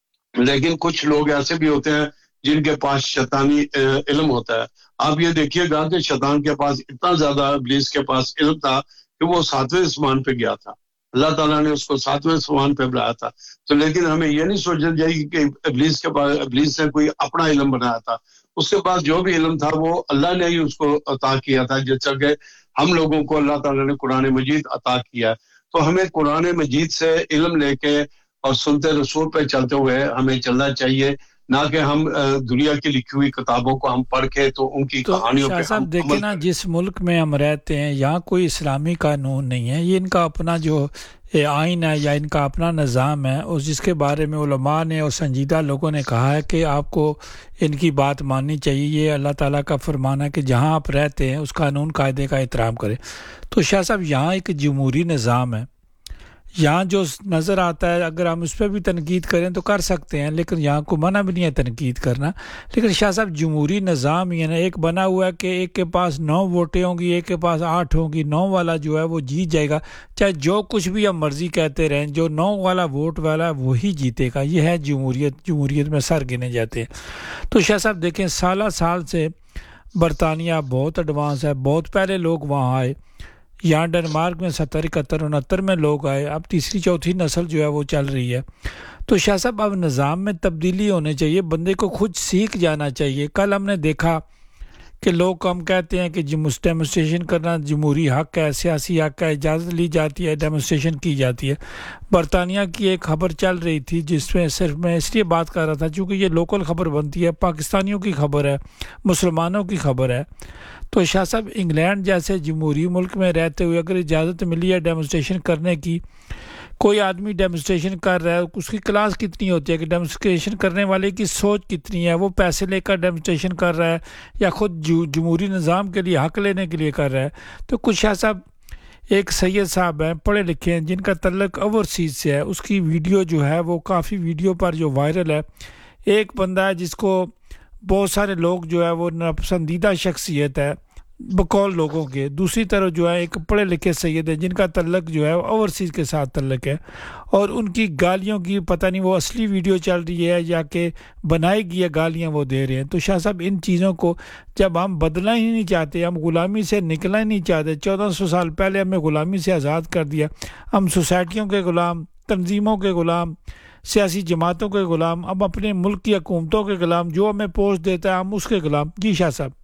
D: لیکن کچھ لوگ ایسے بھی ہوتے ہیں جن کے پاس شیطانی علم ہوتا ہے. آپ یہ دیکھیے گا کہ شیطان کے پاس اتنا زیادہ ابلیس کے پاس علم تھا کہ وہ ساتویں آسمان پہ گیا تھا. اللہ تعالیٰ نے اس کو ساتویں آسمان پہ بلایا تھا. تو لیکن ہمیں یہ نہیں سوچنا چاہیے کہ ابلیس کے پاس ابلیس نے کوئی اپنا علم بنایا تھا. اس کے پاس جو بھی علم تھا وہ اللہ نے ہی اس کو عطا کیا تھا, جیسا کہ ہم لوگوں کو اللہ تعالیٰ نے قرآن مجید عطا کیا. تو ہمیں قرآن مجید سے علم لے کے اور سنتے رسول پہ چلتے ہوئے ہمیں چلنا چاہیے, نہ کہ ہم دنیا کی لکھی ہوئی کتابوں کو ہم پڑھ کے تو ان کی کہانیوں پہ.
C: صاحب دیکھیں نا, جس ملک میں ہم رہتے ہیں یہاں کوئی اسلامی قانون نہیں ہے. یہ ان کا اپنا جو آئین ہے یا ان کا اپنا نظام ہے, اور جس کے بارے میں علماء نے اور سنجیدہ لوگوں نے کہا ہے کہ آپ کو ان کی بات ماننی چاہیے. یہ اللہ تعالیٰ کا فرمان ہے کہ جہاں آپ رہتے ہیں اس قانون قاعدے کا احترام کریں. تو شاہ صاحب یہاں ایک جمہوری نظام ہے, یہاں جو نظر آتا ہے اگر ہم اس پہ بھی تنقید کریں تو کر سکتے ہیں, لیکن یہاں کو منع بھی نہیں ہے تنقید کرنا. لیکن شاہ صاحب جمہوری نظام یہ نا ایک بنا ہوا ہے کہ ایک کے پاس نو ووٹیں ہوں گی, ایک کے پاس آٹھ ہوں گی, نو والا جو ہے وہ جیت جائے گا. چاہے جو کچھ بھی ہم مرضی کہتے رہیں, جو نو والا ووٹ والا ہے وہی جیتے گا. یہ ہے جمہوریت. جمہوریت میں سر گنے جاتے ہیں. تو شاہ صاحب دیکھیں سالہ سال سے برطانیہ بہت ایڈوانس ہے. بہت پہلے لوگ وہاں آئے, یہاں ڈنمارک میں ستر اکہتر انہتر میں لوگ آئے, اب تیسری چوتھی نسل جو ہے وہ چل رہی ہے. تو شاہ صاحب اب نظام میں تبدیلی ہونے چاہیے, بندے کو خود سیکھ جانا چاہیے. کل ہم نے دیکھا کہ لوگ ہم کہتے ہیں کہ ڈیمونسٹریشن کرنا جمہوری حق ہے, سیاسی حق ہے, اجازت لی جاتی ہے, ڈیمونسٹریشن کی جاتی ہے. برطانیہ کی ایک خبر چل رہی تھی جس میں صرف میں اس لیے بات کر رہا تھا چونکہ یہ لوکل خبر بنتی ہے, پاکستانیوں کی خبر ہے, مسلمانوں کی خبر ہے. تو شاہ صاحب انگلینڈ جیسے جمہوری ملک میں رہتے ہوئے اگر اجازت ملی ہے ڈیمونسٹریشن کرنے کی, کوئی آدمی ڈیمونسٹریشن کر رہا ہے, اس کی کلاس کتنی ہوتی ہے کہ ڈیمونسٹریشن کرنے والے کی سوچ کتنی ہے, وہ پیسے لے کر ڈیمونسٹریشن کر رہا ہے یا خود جمہوری نظام کے لیے حق لینے کے لیے کر رہا ہے. تو کچھ شاہ صاحب ایک سید صاحب ہیں پڑھے لکھے ہیں جن کا تعلق اوورسیز سے ہے, اس کی ویڈیو جو ہے وہ کافی ویڈیو پر جو وائرل ہے. ایک بندہ ہے جس کو بہت سارے لوگ جو ہے وہ ناپسندیدہ شخصیت ہے بقول لوگوں کے, دوسری طرف جو ہے ایک پڑھے لکھے سید ہیں جن کا تعلق جو ہے اوورسیز کے ساتھ تعلق ہے, اور ان کی گالیوں کی پتہ نہیں وہ اصلی ویڈیو چل رہی ہے یا کہ بنائی گئی ہے گالیاں وہ دے رہے ہیں. تو شاہ صاحب ان چیزوں کو جب ہم بدلنا ہی نہیں چاہتے, ہم غلامی سے نکلنا ہی نہیں چاہتے, چودہ سو سال پہلے ہمیں غلامی سے آزاد کر دیا, ہم سوسائٹیوں کے غلام, تنظیموں کے غلام, سیاسی جماعتوں کے غلام, اب اپنے ملک کی حکومتوں کے غلام, جو ہمیں پوسٹ دیتا ہے ہم اس کے غلام. جی شاہ صاحب.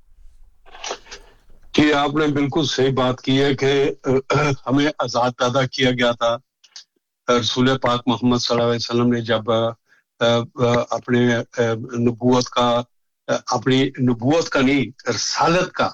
D: جی آپ نے بالکل صحیح بات کی ہے کہ ہمیں آزاد پیدا کیا گیا تھا. رسول پاک محمد صلی اللہ علیہ وسلم نے جب اپنے نبوت کا اپنی نبوت کا نہیں رسالت کا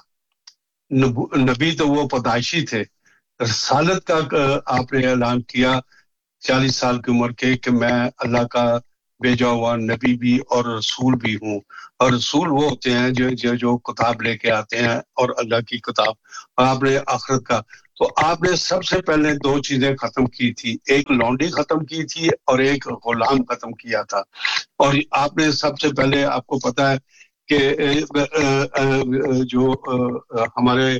D: نبی تو وہ پیدائشی تھے رسالت کا آپ نے اعلان کیا چالیس سال کی عمر کے کہ میں اللہ کا بھیجا ہوا نبی بھی اور رسول بھی ہوں اور رسول وہ ہوتے ہیں جو جو, جو کتاب لے کے آتے ہیں اور اللہ کی کتاب اور آپ نے آخرت کا تو آپ نے سب سے پہلے دو چیزیں ختم کی تھی ایک لونڈی ختم کی تھی اور ایک غلام ختم کیا تھا اور آپ نے سب سے پہلے آپ کو پتا ہے کہ جو ہمارے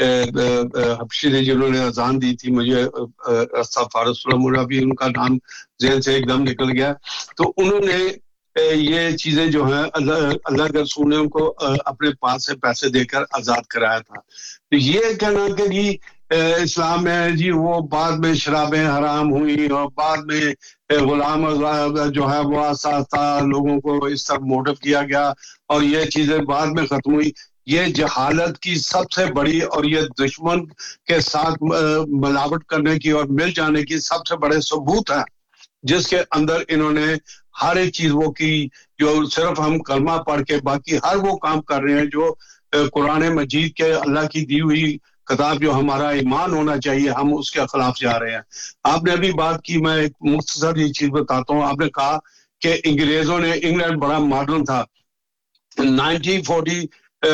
D: حبشی نے جنہوں نے اذان دی تھی مجھے استغفار اللہ بھی ان کا نام ذہن سے ایک دم نکل گیا تو انہوں نے یہ چیزیں جو ہیں اللہ اللہ کے رسول نے ان کو اپنے پاس سے پیسے دے کر آزاد کرایا تھا تو یہ کہنا کہ جی اسلام میں جی وہ بعد میں شرابیں حرام ہوئی اور بعد میں غلام جو ہے وہ آسا لوگوں کو اس طرح موٹو کیا گیا اور یہ چیزیں بعد میں ختم ہوئی یہ جہالت کی سب سے بڑی اور یہ دشمن کے ساتھ ملاوٹ کرنے کی اور مل جانے کی سب سے بڑے ثبوت ہیں جس کے اندر انہوں نے ہر ایک چیز وہ کی جو صرف ہم کلمہ پڑھ کے باقی ہر وہ کام کر رہے ہیں جو قرآن مجید کے اللہ کی دی ہوئی کتاب جو ہمارا ایمان ہونا چاہیے ہم اس کے خلاف جا رہے ہیں آپ نے ابھی بات کی میں ایک مختصر یہ چیز بتاتا ہوں آپ نے کہا کہ انگریزوں نے انگلینڈ بڑا ماڈرن تھا nineteen forty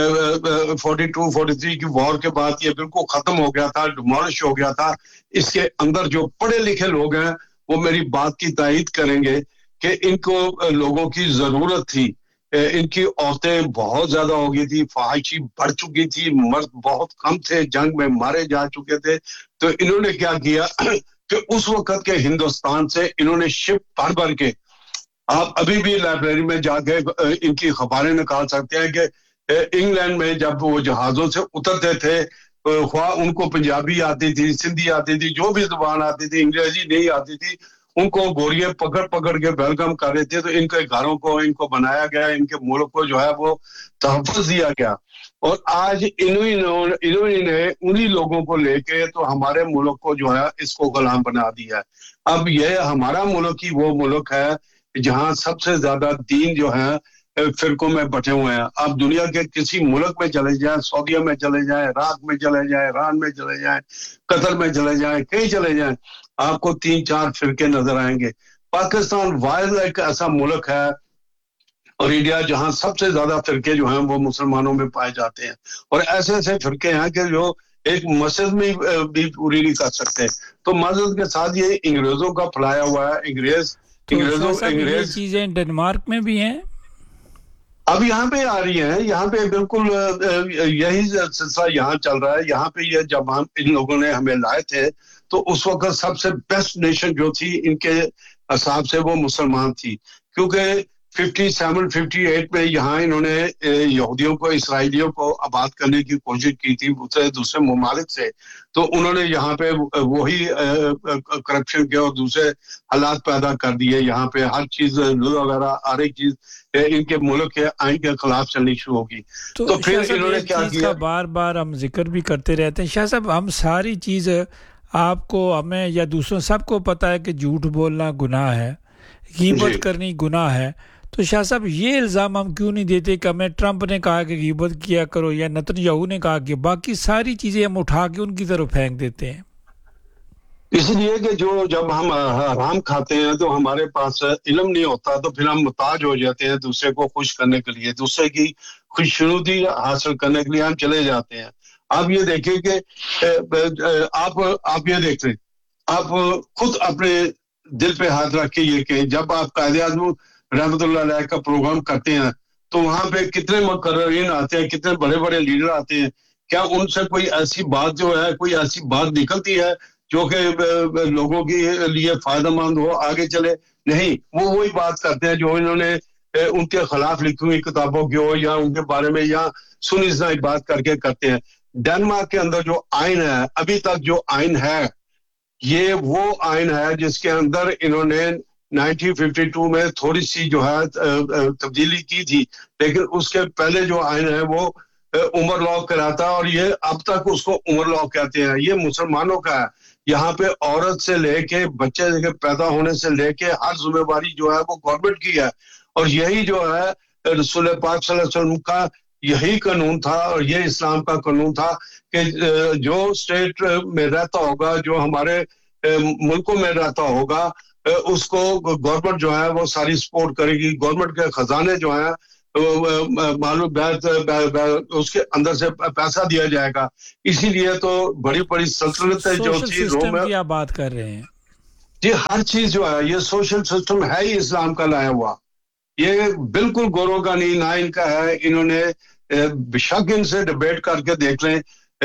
D: forty two forty three کی وار کے بعد یہ بالکل ختم ہو گیا تھا ڈیمولش ہو گیا تھا اس کے اندر جو پڑھے لکھے لوگ ہیں وہ میری بات کی تائید کریں گے کہ ان کو لوگوں کی ضرورت تھی ان کی عورتیں بہت زیادہ ہو گئی تھی فحاشی بڑھ چکی تھی مرد بہت کم تھے جنگ میں مارے جا چکے تھے تو انہوں نے کیا کیا کہ اس وقت کے ہندوستان سے انہوں نے شپ بھر بھر کے آپ ابھی بھی لائبریری میں جا کے ان کی خبریں نکال سکتے ہیں کہ انگلینڈ میں جب وہ جہازوں سے اترتے تھے خواہ ان کو پنجابی آتی تھی سندھی آتی تھی جو بھی زبان آتی تھی انگریزی نہیں آتی تھی ان کو گوریے پکڑ پکڑ کے ویلکم کر رہے تھے تو ان کے گھروں کو ان کو بنایا گیا ان کے ملک کو جو ہے وہ تحفظ دیا گیا اور آج انہوں انہوں نے انہی لوگوں کو لے کے تو ہمارے ملک کو جو ہے اس کو غلام بنا دیا ہے اب یہ ہمارا ملک ہی وہ ملک ہے جہاں سب سے زیادہ دین جو ہے فرقوں میں بٹے ہوئے ہیں آپ دنیا کے کسی ملک میں چلے جائیں سعودیہ میں چلے جائیں عراق میں چلے جائیں ایران میں چلے جائیں قطر میں چلے جائیں کہیں چلے جائیں آپ کو تین چار فرقے نظر آئیں گے پاکستان واحد ایک ایسا ملک ہے اور انڈیا جہاں سب سے زیادہ فرقے جو ہیں وہ مسلمانوں میں پائے جاتے ہیں اور ایسے ایسے فرقے ہیں کہ جو ایک مسجد میں بھی پوری نہیں کر سکتے تو مسجد کے ساتھ یہ انگریزوں کا پھیلایا ہوا ہے انگریز انگریزوں انگریز
C: چیزیں ڈنمارک میں بھی ہیں
D: اب یہاں پہ آ رہی ہیں یہاں پہ بالکل یہی سلسلہ یہاں چل رہا ہے یہاں پہ یہ جب ہم ان لوگوں نے ہمیں لائے تھے تو اس وقت سب سے بیسٹ نیشن جو تھی ان کے حساب سے وہ مسلمان تھی کیونکہ ففٹی سیون ففٹی ایٹ میں یہاں انہوں نے یہودیوں کو اسرائیلیوں کو آباد کرنے کی کوشش کی تھی دوسرے دوسرے ممالک سے تو انہوں نے یہاں پہ وہی کرپشن کے اور دوسرے حالات پیدا کر دیے یہاں پہ ہر چیز وغیرہ ہر ایک چیز ان کے ملک کے آئین کے خلاف چلنی شروع ہوگی
C: تو, تو پھر انہوں نے کیا کیا بار بار ہم ذکر بھی کرتے رہتے ہیں شاہ صاحب ہم ساری چیز آپ کو ہمیں یا دوسروں سب کو پتہ ہے کہ جھوٹ بولنا گناہ ہے غیبت جی. کرنی گناہ ہے تو شاہ صاحب یہ الزام ہم کیوں نہیں دیتے کہ ہمیں ٹرمپ نے کہا کہ غیبت کیا کرو یا نتن یاہو نے کہا کہ باقی ساری چیزیں ہم اٹھا کے ان کی طرف پھینک دیتے ہیں
D: اس لیے کہ جو جب ہم حرام کھاتے ہیں تو ہمارے پاس علم نہیں ہوتا تو پھر ہم محتاج ہو جاتے ہیں دوسرے کو خوش کرنے کے لیے دوسرے کی خوشنودی حاصل کرنے کے لیے ہم چلے جاتے ہیں آپ یہ دیکھیں کہ آپ آپ یہ دیکھ رہے آپ خود اپنے دل پہ ہاتھ رکھ کے یہ کہ جب آپ قائد اعظم رحمۃ اللہ علیہ کا پروگرام کرتے ہیں تو وہاں پہ کتنے مقررین آتے ہیں کتنے بڑے بڑے لیڈر آتے ہیں کیا ان سے کوئی ایسی بات جو ہے کوئی ایسی بات نکلتی ہے جو کہ لوگوں کے لیے فائدہ مند ہو آگے چلے نہیں وہ وہی بات کرتے ہیں جو انہوں نے ان کے خلاف لکھی ہوئی کتابوں کی ہو یا ان کے بارے میں یا سنی سنائی بات کر کے کرتے ہیں ڈنمارک کے اندر جو آئین ہے ابھی تک جو آئین ہے یہ وہ آئین ہے جس کے اندر انہوں نے نائنٹین ففٹی ٹو میں تھوڑی سی جو ہے تبدیلی کی تھی لیکن اس کے پہلے جو آئین ہے وہ عمر لاء کراتا اور یہ اب تک اس کو عمر لاء کہتے ہیں یہ مسلمانوں کا ہے یہاں پہ عورت سے لے کے بچے کے پیدا ہونے سے لے کے ہر ذمہ داری جو ہے وہ گورنمنٹ کی ہے, اور یہی جو ہے رسول پاک صلی اللہ علیہ وسلم کا یہی قانون تھا, اور یہ اسلام کا قانون تھا کہ جو اسٹیٹ میں رہتا ہوگا, جو ہمارے ملکوں میں رہتا ہوگا, اس کو گورنمنٹ جو ہے وہ ساری سپورٹ کرے گی. گورنمنٹ کے خزانے جو ہیں معلوم اس کے اندر سے پیسہ دیا جائے گا. اسی لیے تو بڑی بڑی سلطنتیں جو تھی روم میں,
C: کی آپ بات کر رہے ہیں
D: جی, ہر چیز جو ہے یہ سوشل سسٹم ہے ہی اسلام کا لایا ہوا. یہ بالکل گوروں کا نہیں, نہ ان کا ہے. انہوں نے بشک ان سے ڈبیٹ کر کے دیکھ لیں,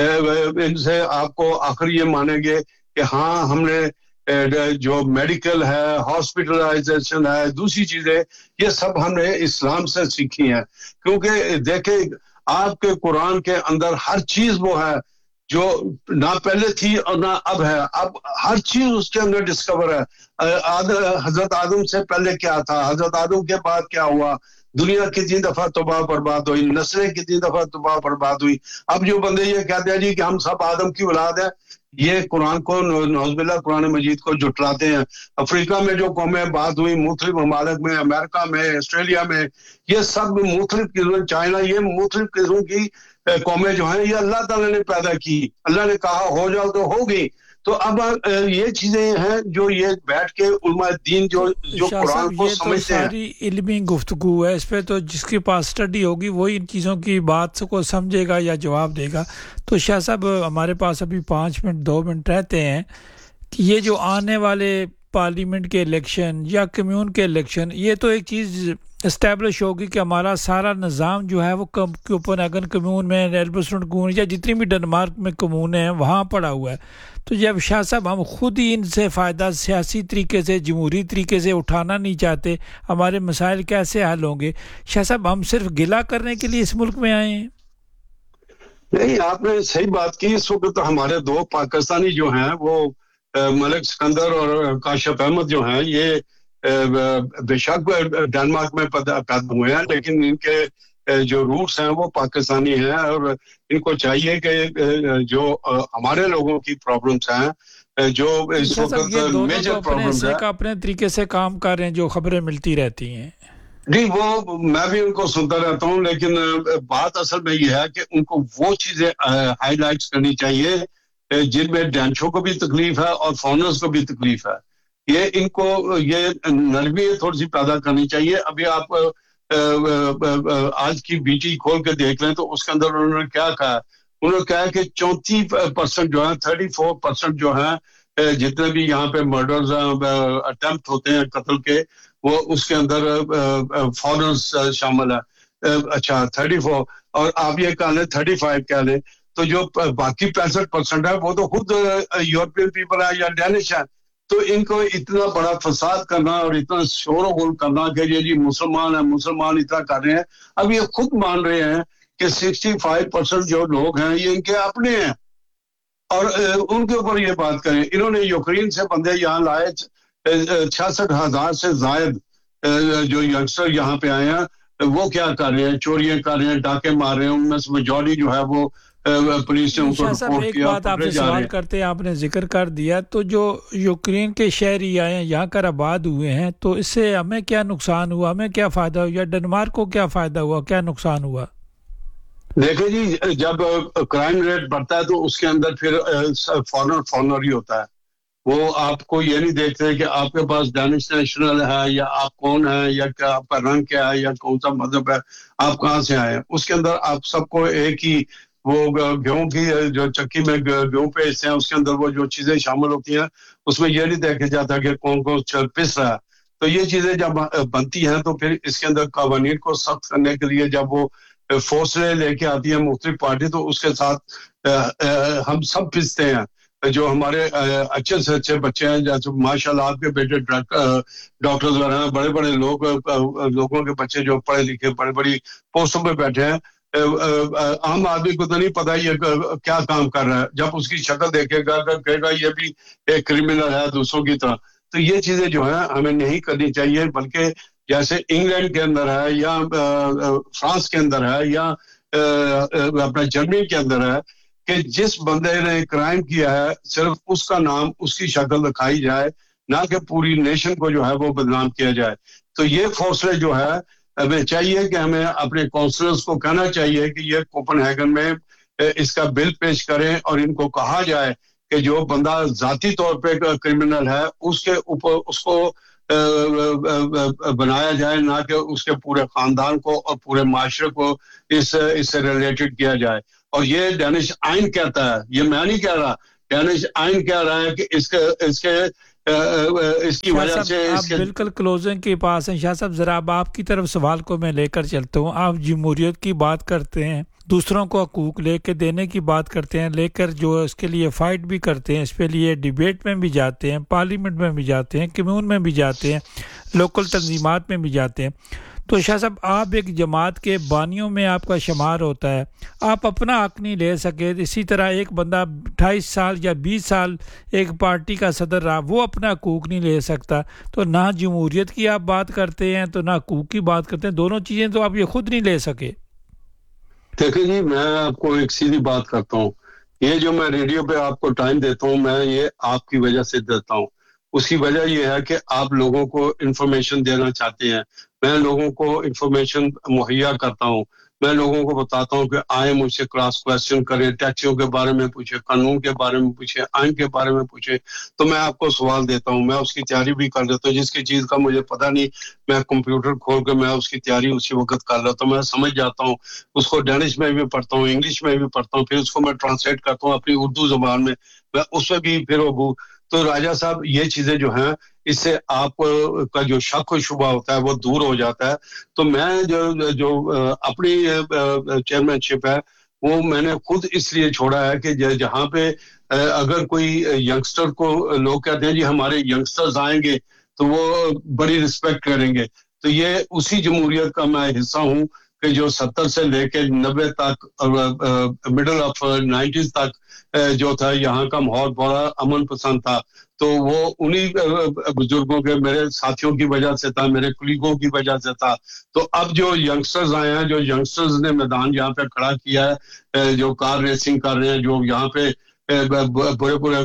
D: ان سے آپ کو آخر یہ مانیں گے کہ ہاں ہم نے جو میڈیکل ہے, ہاسپٹلائزیشن ہے, دوسری چیزیں, یہ سب ہم نے اسلام سے سیکھی ہیں. کیونکہ دیکھیں آپ کے قرآن کے اندر ہر چیز وہ ہے جو نہ پہلے تھی اور نہ اب ہے. اب ہر چیز اس کے اندر ڈسکور ہے. حضرت آدم سے پہلے کیا تھا, حضرت آدم کے بعد کیا ہوا, دنیا کتنی دفعہ تباہ برباد ہوئی, نسلیں کتنی دفعہ تباہ برباد ہوئی. اب جو بندے یہ کہتے ہیں جی کہ ہم سب آدم کی اولاد ہیں, یہ قرآن کو نعوذ باللہ قرآن مجید کو جھٹلاتے ہیں. افریقہ میں جو قومیں بات ہوئی, مختلف ممالک میں, امریکہ میں, آسٹریلیا میں, یہ سب مختلف قسم, چائنا, یہ مختلف قسم کی قومیں جو ہیں یہ اللہ تعالیٰ نے پیدا کی. اللہ نے کہا ہو جاؤ تو ہوگی. تو اب یہ چیزیں ہیں جو یہ بیٹھ کے علماء دین جو جو قرآن کو سمجھتے ہیں.
C: یہ تو ساری علمی گفتگو ہے, اس پہ تو جس کے پاس اسٹڈی ہوگی وہی ان چیزوں کی بات کو سمجھے گا یا جواب دے گا. تو شاہ صاحب ہمارے پاس ابھی پانچ منٹ دو منٹ رہتے ہیں کہ یہ جو آنے والے پارلیمنٹ کے الیکشن یا کمیون کے الیکشن, یہ تو ایک چیز اسٹیبلش ہوگی کہ ہمارا سارا نظام جو ہے وہ کوپن ہیگن کمیون میں, ایلبسٹون کمیون یا جتنی بھی ڈنمارک میں کمیون ہیں وہاں پڑا ہوا ہے. تو جب شاہ صاحب ہم خود ہی ان سے فائدہ سیاسی طریقے سے, جمہوری طریقے سے اٹھانا نہیں چاہتے, ہمارے مسائل کیسے حل ہوں گے؟ شاہ صاحب ہم صرف گلہ کرنے کے لیے اس ملک میں آئے ہیں؟
D: نہیں, آپ نے صحیح بات کی. اس وقت ہمارے دو پاکستانی جو ہیں وہ ملک سکندر اور کاشف احمد جو ہیں, یہ بے شک ڈنمارک میں پیدا ہوئے ہیں, لیکن ان کے جو روٹس ہیں وہ پاکستانی ہیں, اور ان کو چاہیے کہ جو ہمارے لوگوں کی پرابلمس ہیں, جو اس وقت میجر پرابلمس ہیں,
C: اپنے طریقے سے کام کر رہے ہیں, جو خبریں ملتی رہتی ہیں.
D: جی, وہ میں بھی ان کو سنتا رہتا ہوں, لیکن بات اصل میں یہ ہے کہ ان کو وہ چیزیں ہائی لائٹس کرنی چاہیے جن میں ڈینچوں کو بھی تکلیف ہے اور فارنرز کو بھی تکلیف ہے. یہ ان کو یہ نرمی تھوڑی سی پیدا کرنی چاہیے. ابھی آپ آج کی بی ٹی کھول کے دیکھ لیں تو اس کے اندر انہوں نے کیا کہا, انہوں نے کہا کہ چونتیس پرسنٹ جو ہیں, تھرٹی فور پرسنٹ جو ہیں جتنے بھی یہاں پہ مرڈرز اٹیمپٹ ہوتے ہیں قتل کے, وہ اس کے اندر فارنرز شامل ہے. اچھا تھرٹی فور, اور آپ یہ کہہ لیں تھرٹی فائیو کہہ لیں, تو جو باقی پینسٹھ پرسنٹ ہے وہ تو خود یورپین پیپل ہے یا ڈینش ہے. تو ان کو اتنا بڑا فساد کرنا اور اتنا شور و غل کرنا کہ یہ جی مسلمان ہیں, مسلمان اتنا کر رہے ہیں. اب یہ خود مان رہے ہیں کہ سکسٹی فائیو پرسنٹ جو لوگ ہیں یہ ان کے اپنے ہیں, اور ان کے اوپر یہ بات کریں. انہوں نے یوکرین سے بندے یہاں لائے, چھیاسٹھ ہزار سے زائد جو ینگسٹر یہاں پہ آئے ہیں, وہ کیا کر رہے ہیں, چوریاں کر رہے ہیں, ڈاکے مار رہے ہیں. ان میں سے میجورٹی جو ہے وہ پولیس نے ان کو رپورٹ کیا.
C: ایک بات آپ سے سوال کرتے ہیں, آپ نے ذکر کر دیا, تو جو یوکرین کے شہری آئے ہیں, یہاں کر آباد ہوئے ہیں, تو اس سے ہمیں کیا نقصان ہوا, ہمیں کیا فائدہ ہوا, یا ڈنمارک کو کیا فائدہ ہوا, کیا نقصان ہوا؟
D: دیکھیں جی, جب کرائم ریٹ بڑھتا ہے تو اس کے اندر پھر فارنر فارنر ہی ہوتا ہے. وہ آپ کو یہ نہیں دیکھتے کہ آپ کے پاس ڈینش نیشنل ہے یا آپ کون ہے, یا کیا آپ کا رنگ کیا ہے, یا کون سا مذہب ہے, آپ کہاں سے آئے ہیں. اس کے اندر آپ سب کو ایک ہی وہ گیہوں کی جو چکی میں گیہوں پیستے ہیں, اس کے اندر وہ جو چیزیں شامل ہوتی ہیں اس میں یہ نہیں دیکھا جاتا کہ کون کون پس رہا ہے. تو یہ چیزیں جب بنتی ہیں تو پھر اس کے اندر قوانین کو سخت کرنے کے لیے جب وہ فورسیں لے کے آتی ہیں مختلف پارٹی, تو اس کے ساتھ ہم سب پستے ہیں. جو ہمارے اچھے سے اچھے بچے ہیں, جیسے ماشاء اللہ آپ کے بیٹے ڈاکٹرز وغیرہ ہیں, بڑے بڑے لوگ لوگوں کے بچے جو پڑھے لکھے بڑے بڑی پوسٹوں پہ بیٹھے ہیں, عام آدمی کو تو نہیں پتا یہ کیا کام کر رہا ہے. جب اس کی شکل دیکھے گا کہے گا یہ بھی ایک کرمنل ہے دوسروں کی طرح. تو یہ چیزیں جو ہیں ہمیں نہیں کرنی چاہیے, بلکہ جیسے انگلینڈ کے اندر ہے یا فرانس کے اندر ہے یا اپنا جرمنی کے اندر ہے, کہ جس بندے نے کرائم کیا ہے صرف اس کا نام اس کی شکل دکھائی جائے, نہ کہ پوری نیشن کو جو ہے وہ بدنام کیا جائے. تو یہ فیصلے جو ہے ہمیں چاہیے کہ ہمیں اپنے کونسلرز کو کہنا چاہیے کہ یہ کوپن ہیگن میں اس کا بل پیش کریں اور ان کو کہا جائے کہ جو بندہ ذاتی طور پہ کرمنل ہے اس کے اوپر اس کو بنایا جائے, نہ کہ اس کے پورے خاندان کو اور پورے معاشرے کو اس اس سے ریلیٹڈ کیا جائے. اور یہ ڈینش آئین کہتا ہے, یہ میں نہیں کہہ رہا, ڈینش آئین کہہ رہا ہے کہ اس کے اس کے اس کی وجہ سے
C: آپ بالکل کلوزنگ کے پاس ہیں شاہ صاحب. ذرا اب آپ کی طرف سوال کو میں لے کر چلتا ہوں. آپ جمہوریت کی بات کرتے ہیں, دوسروں کو حقوق لے کے دینے کی بات کرتے ہیں, لے کر جو اس کے لیے فائٹ بھی کرتے ہیں, اس پہ لیے ڈیبیٹ میں بھی جاتے ہیں, پارلیمنٹ میں بھی جاتے ہیں, کمیون میں بھی جاتے ہیں, لوکل تنظیمات میں بھی جاتے ہیں. تو شاہ صاحب آپ ایک جماعت کے بانیوں میں آپ کا شمار ہوتا ہے, آپ اپنا حق نہیں لے سکے. اسی طرح ایک بندہ اٹھائیس سال یا بیس سال ایک پارٹی کا صدر رہا, وہ اپنا حقوق نہیں لے سکتا. تو نہ جمہوریت کی آپ بات کرتے ہیں تو نہ حقوق کی بات کرتے ہیں, دونوں چیزیں تو آپ یہ خود نہیں لے سکے.
D: دیکھیں جی, میں آپ کو ایک سیدھی بات کرتا ہوں, یہ جو میں ریڈیو پہ آپ کو ٹائم دیتا ہوں میں یہ آپ کی وجہ سے دیتا ہوں. اس کی وجہ یہ ہے کہ آپ لوگوں کو انفارمیشن دینا چاہتے ہیں, میں لوگوں کو انفارمیشن مہیا کرتا ہوں, میں لوگوں کو بتاتا ہوں کہ آئیں مجھ سے کراس کویسچن کریں, ٹیکسیوں کے بارے میں پوچھیں, قانون کے بارے میں پوچھیں, آئین کے بارے میں پوچھیں. تو میں آپ کو سوال دیتا ہوں, میں اس کی تیاری بھی کر لیتا ہوں. جس کی چیز کا مجھے پتہ نہیں میں کمپیوٹر کھول کے میں اس کی تیاری اسی وقت کر لیتا ہوں, میں سمجھ جاتا ہوں. اس کو ڈینش میں بھی پڑھتا ہوں, انگلش میں بھی پڑھتا ہوں, پھر اس کو میں ٹرانسلیٹ کرتا ہوں اپنی اردو زبان میں, میں اس میں بھی پھر وہ. تو راجہ صاحب یہ چیزیں جو ہیں اس سے آپ کا جو شک و شبہ ہوتا ہے وہ دور ہو جاتا ہے. تو میں جو جو اپنی چیئرمین شپ ہے وہ میں نے خود اس لیے چھوڑا ہے کہ جہاں پہ اگر کوئی ینگسٹر کو لوگ کہتے ہیں جی ہمارے ینگسٹرز آئیں گے تو وہ بڑی رسپیکٹ کریں گے, تو یہ اسی جمہوریت کا میں حصہ ہوں کہ جو ستر سے لے کے نبے تک مڈل آف نائنٹیز تک جو تھا یہاں کا ماحول بڑا امن پسند تھا. تو وہ انہی بزرگوں کے میرے ساتھیوں کی وجہ سے تھا, میرے کلیگوں کی وجہ سے تھا. تو اب جو ینگسٹرز آئے ہیں, جو ینگسٹرز نے میدان یہاں پہ کھڑا کیا ہے, جو کار ریسنگ کر رہے ہیں, جو یہاں پہ بڑے بڑے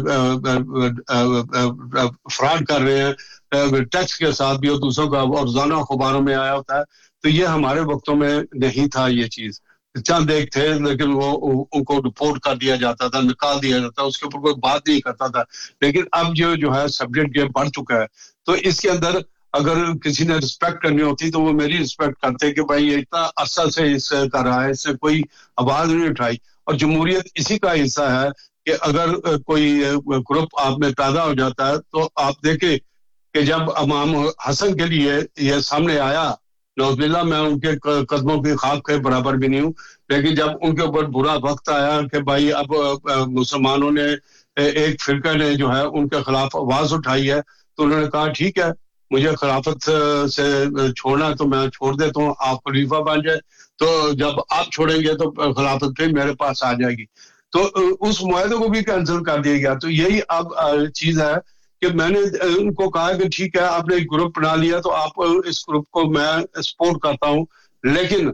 D: فراڈ کر رہے ہیں ٹیکس کے ساتھ بھی, اور دوسروں کا اور روزانہ اخباروں میں آیا ہوتا ہے. تو یہ ہمارے وقتوں میں نہیں تھا یہ چیز, چند ایک تھے لیکن وہ ان کو رپورٹ کر دیا جاتا تھا, نکال دیا جاتا, اس کے اوپر کوئی بات نہیں کرتا تھا. لیکن اب جو جو ہے سبجیکٹ یہ بڑھ چکا ہے, تو اس کے اندر اگر کسی نے رسپیکٹ کرنی ہوتی تو وہ میری رسپیکٹ کرتے کہ بھائی یہ اتنا عرصہ سے اس کر رہا ہے, اس سے کوئی آواز نہیں اٹھائی. اور جمہوریت اسی کا حصہ ہے کہ اگر کوئی گروپ آپ میں پیدا ہو جاتا ہے تو آپ دیکھیں کہ جب امام حسن کے لیے یہ سامنے آیا, نعوذ باللہ میں ان کے قدموں کی خاک کے برابر بھی نہیں ہوں, لیکن جب ان کے اوپر برا وقت آیا کہ بھائی اب مسلمانوں نے ایک فرقہ نے جو ہے ان کے خلاف آواز اٹھائی ہے, تو انہوں نے کہا ٹھیک ہے مجھے خلافت سے چھوڑنا تو میں چھوڑ دیتا ہوں, آپ خلیفہ بن جائے, تو جب آپ چھوڑیں گے تو خلافت پھر میرے پاس آ جائے گی. تو اس معاہدے کو بھی کینسل کر دیا گیا. تو یہی اب چیز ہے کہ میں نے ان کو کہا کہ ٹھیک ہے آپ نے ایک گروپ بنا لیا تو آپ اس گروپ کو میں سپورٹ کرتا ہوں, لیکن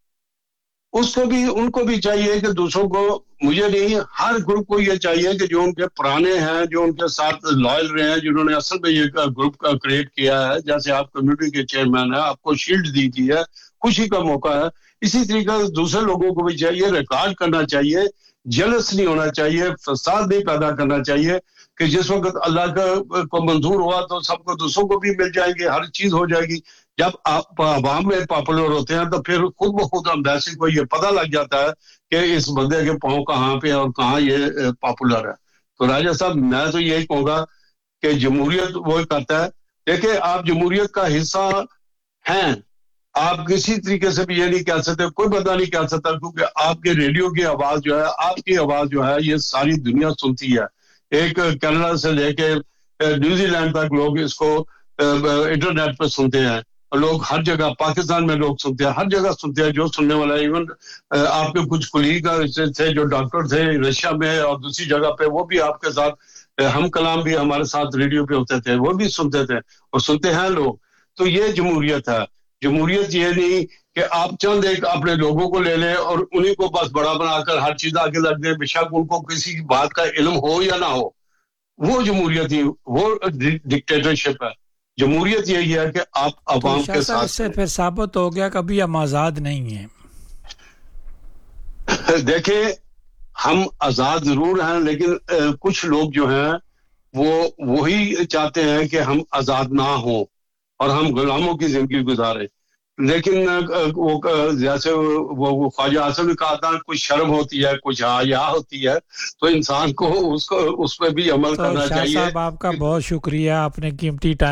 D: اس کو بھی ان کو بھی چاہیے کہ دوسروں کو, مجھے نہیں ہر گروپ کو یہ چاہیے کہ جو ان کے پرانے ہیں, جو ان کے ساتھ لائل رہے ہیں, جنہوں نے اصل میں یہ گروپ کا کریٹ کیا ہے, جیسے آپ کمیونٹی کے چیئرمین ہیں, آپ کو شیلڈ دی گئی ہے, خوشی کا موقع ہے, اسی طریقے سے دوسرے لوگوں کو بھی چاہیے ریکارڈ کرنا چاہیے, جلس نہیں ہونا چاہیے, فساد نہیں پیدا کرنا چاہیے کہ جس وقت اللہ کا کو منظور ہوا تو سب کو دوسروں کو بھی مل جائیں گے, ہر چیز ہو جائے گی. جب آپ عوام میں پاپولر ہوتے ہیں تو پھر خود بخود امبیسی کو یہ پتہ لگ جاتا ہے کہ اس بندے کے پاؤں کہاں پہ اور کہاں یہ پاپولر ہے. تو راجہ صاحب میں تو یہی کہوں گا کہ جمہوریت وہی کرتا ہے. دیکھیں آپ جمہوریت کا حصہ ہیں, آپ کسی طریقے سے بھی یہ نہیں کہہ سکتے, کوئی بندہ نہیں کہہ سکتا, کیونکہ آپ کے ریڈیو کی آواز جو ہے, آپ کی آواز جو ہے یہ ساری دنیا سنتی ہے. ایک کینیڈا سے لے کے نیوزی لینڈ تک لوگ اس کو انٹرنیٹ پہ سنتے ہیں, لوگ ہر جگہ, پاکستان میں لوگ سنتے ہیں, ہر جگہ سنتے ہیں جو سننے والا. ایون آپ کے کچھ کلیگ تھے جو ڈاکٹر تھے رشیا میں اور دوسری جگہ پہ, وہ بھی آپ کے ساتھ ہم کلام بھی ہمارے ساتھ ریڈیو پہ ہوتے تھے, وہ بھی سنتے تھے اور سنتے ہیں لوگ. تو یہ جمہوریت ہے. جمہوریت یہ نہیں کہ آپ چند ایک اپنے لوگوں کو لے لیں اور انہیں کو بس بڑا بنا کر ہر چیز آگے لگ دیں، بے شک ان کو کسی بات کا علم ہو یا نہ ہو. وہ جمہوریت ہی، وہ ڈکٹیٹرشپ ہے. جمہوریت یہی ہے کہ آپ عوام کے ساتھ.
C: اس سے پھر ثابت ہو گیا کبھی ہم آزاد نہیں ہیں.
D: دیکھیں ہم آزاد ضرور ہیں، لیکن کچھ لوگ جو ہیں وہ وہی چاہتے ہیں کہ ہم آزاد نہ ہوں اور ہم غلاموں کی زندگی گزاریں. لیکن وہ جیسے وہ خواجہ اعظم نے کہا تھا کچھ شرم ہوتی ہے، کچھ حیا ہوتی ہے، تو انسان کو اس کو اس پہ بھی عمل کرنا چاہیے.
C: صاحب آپ کا بہت شکریہ، آپ نے قیمتی ٹائم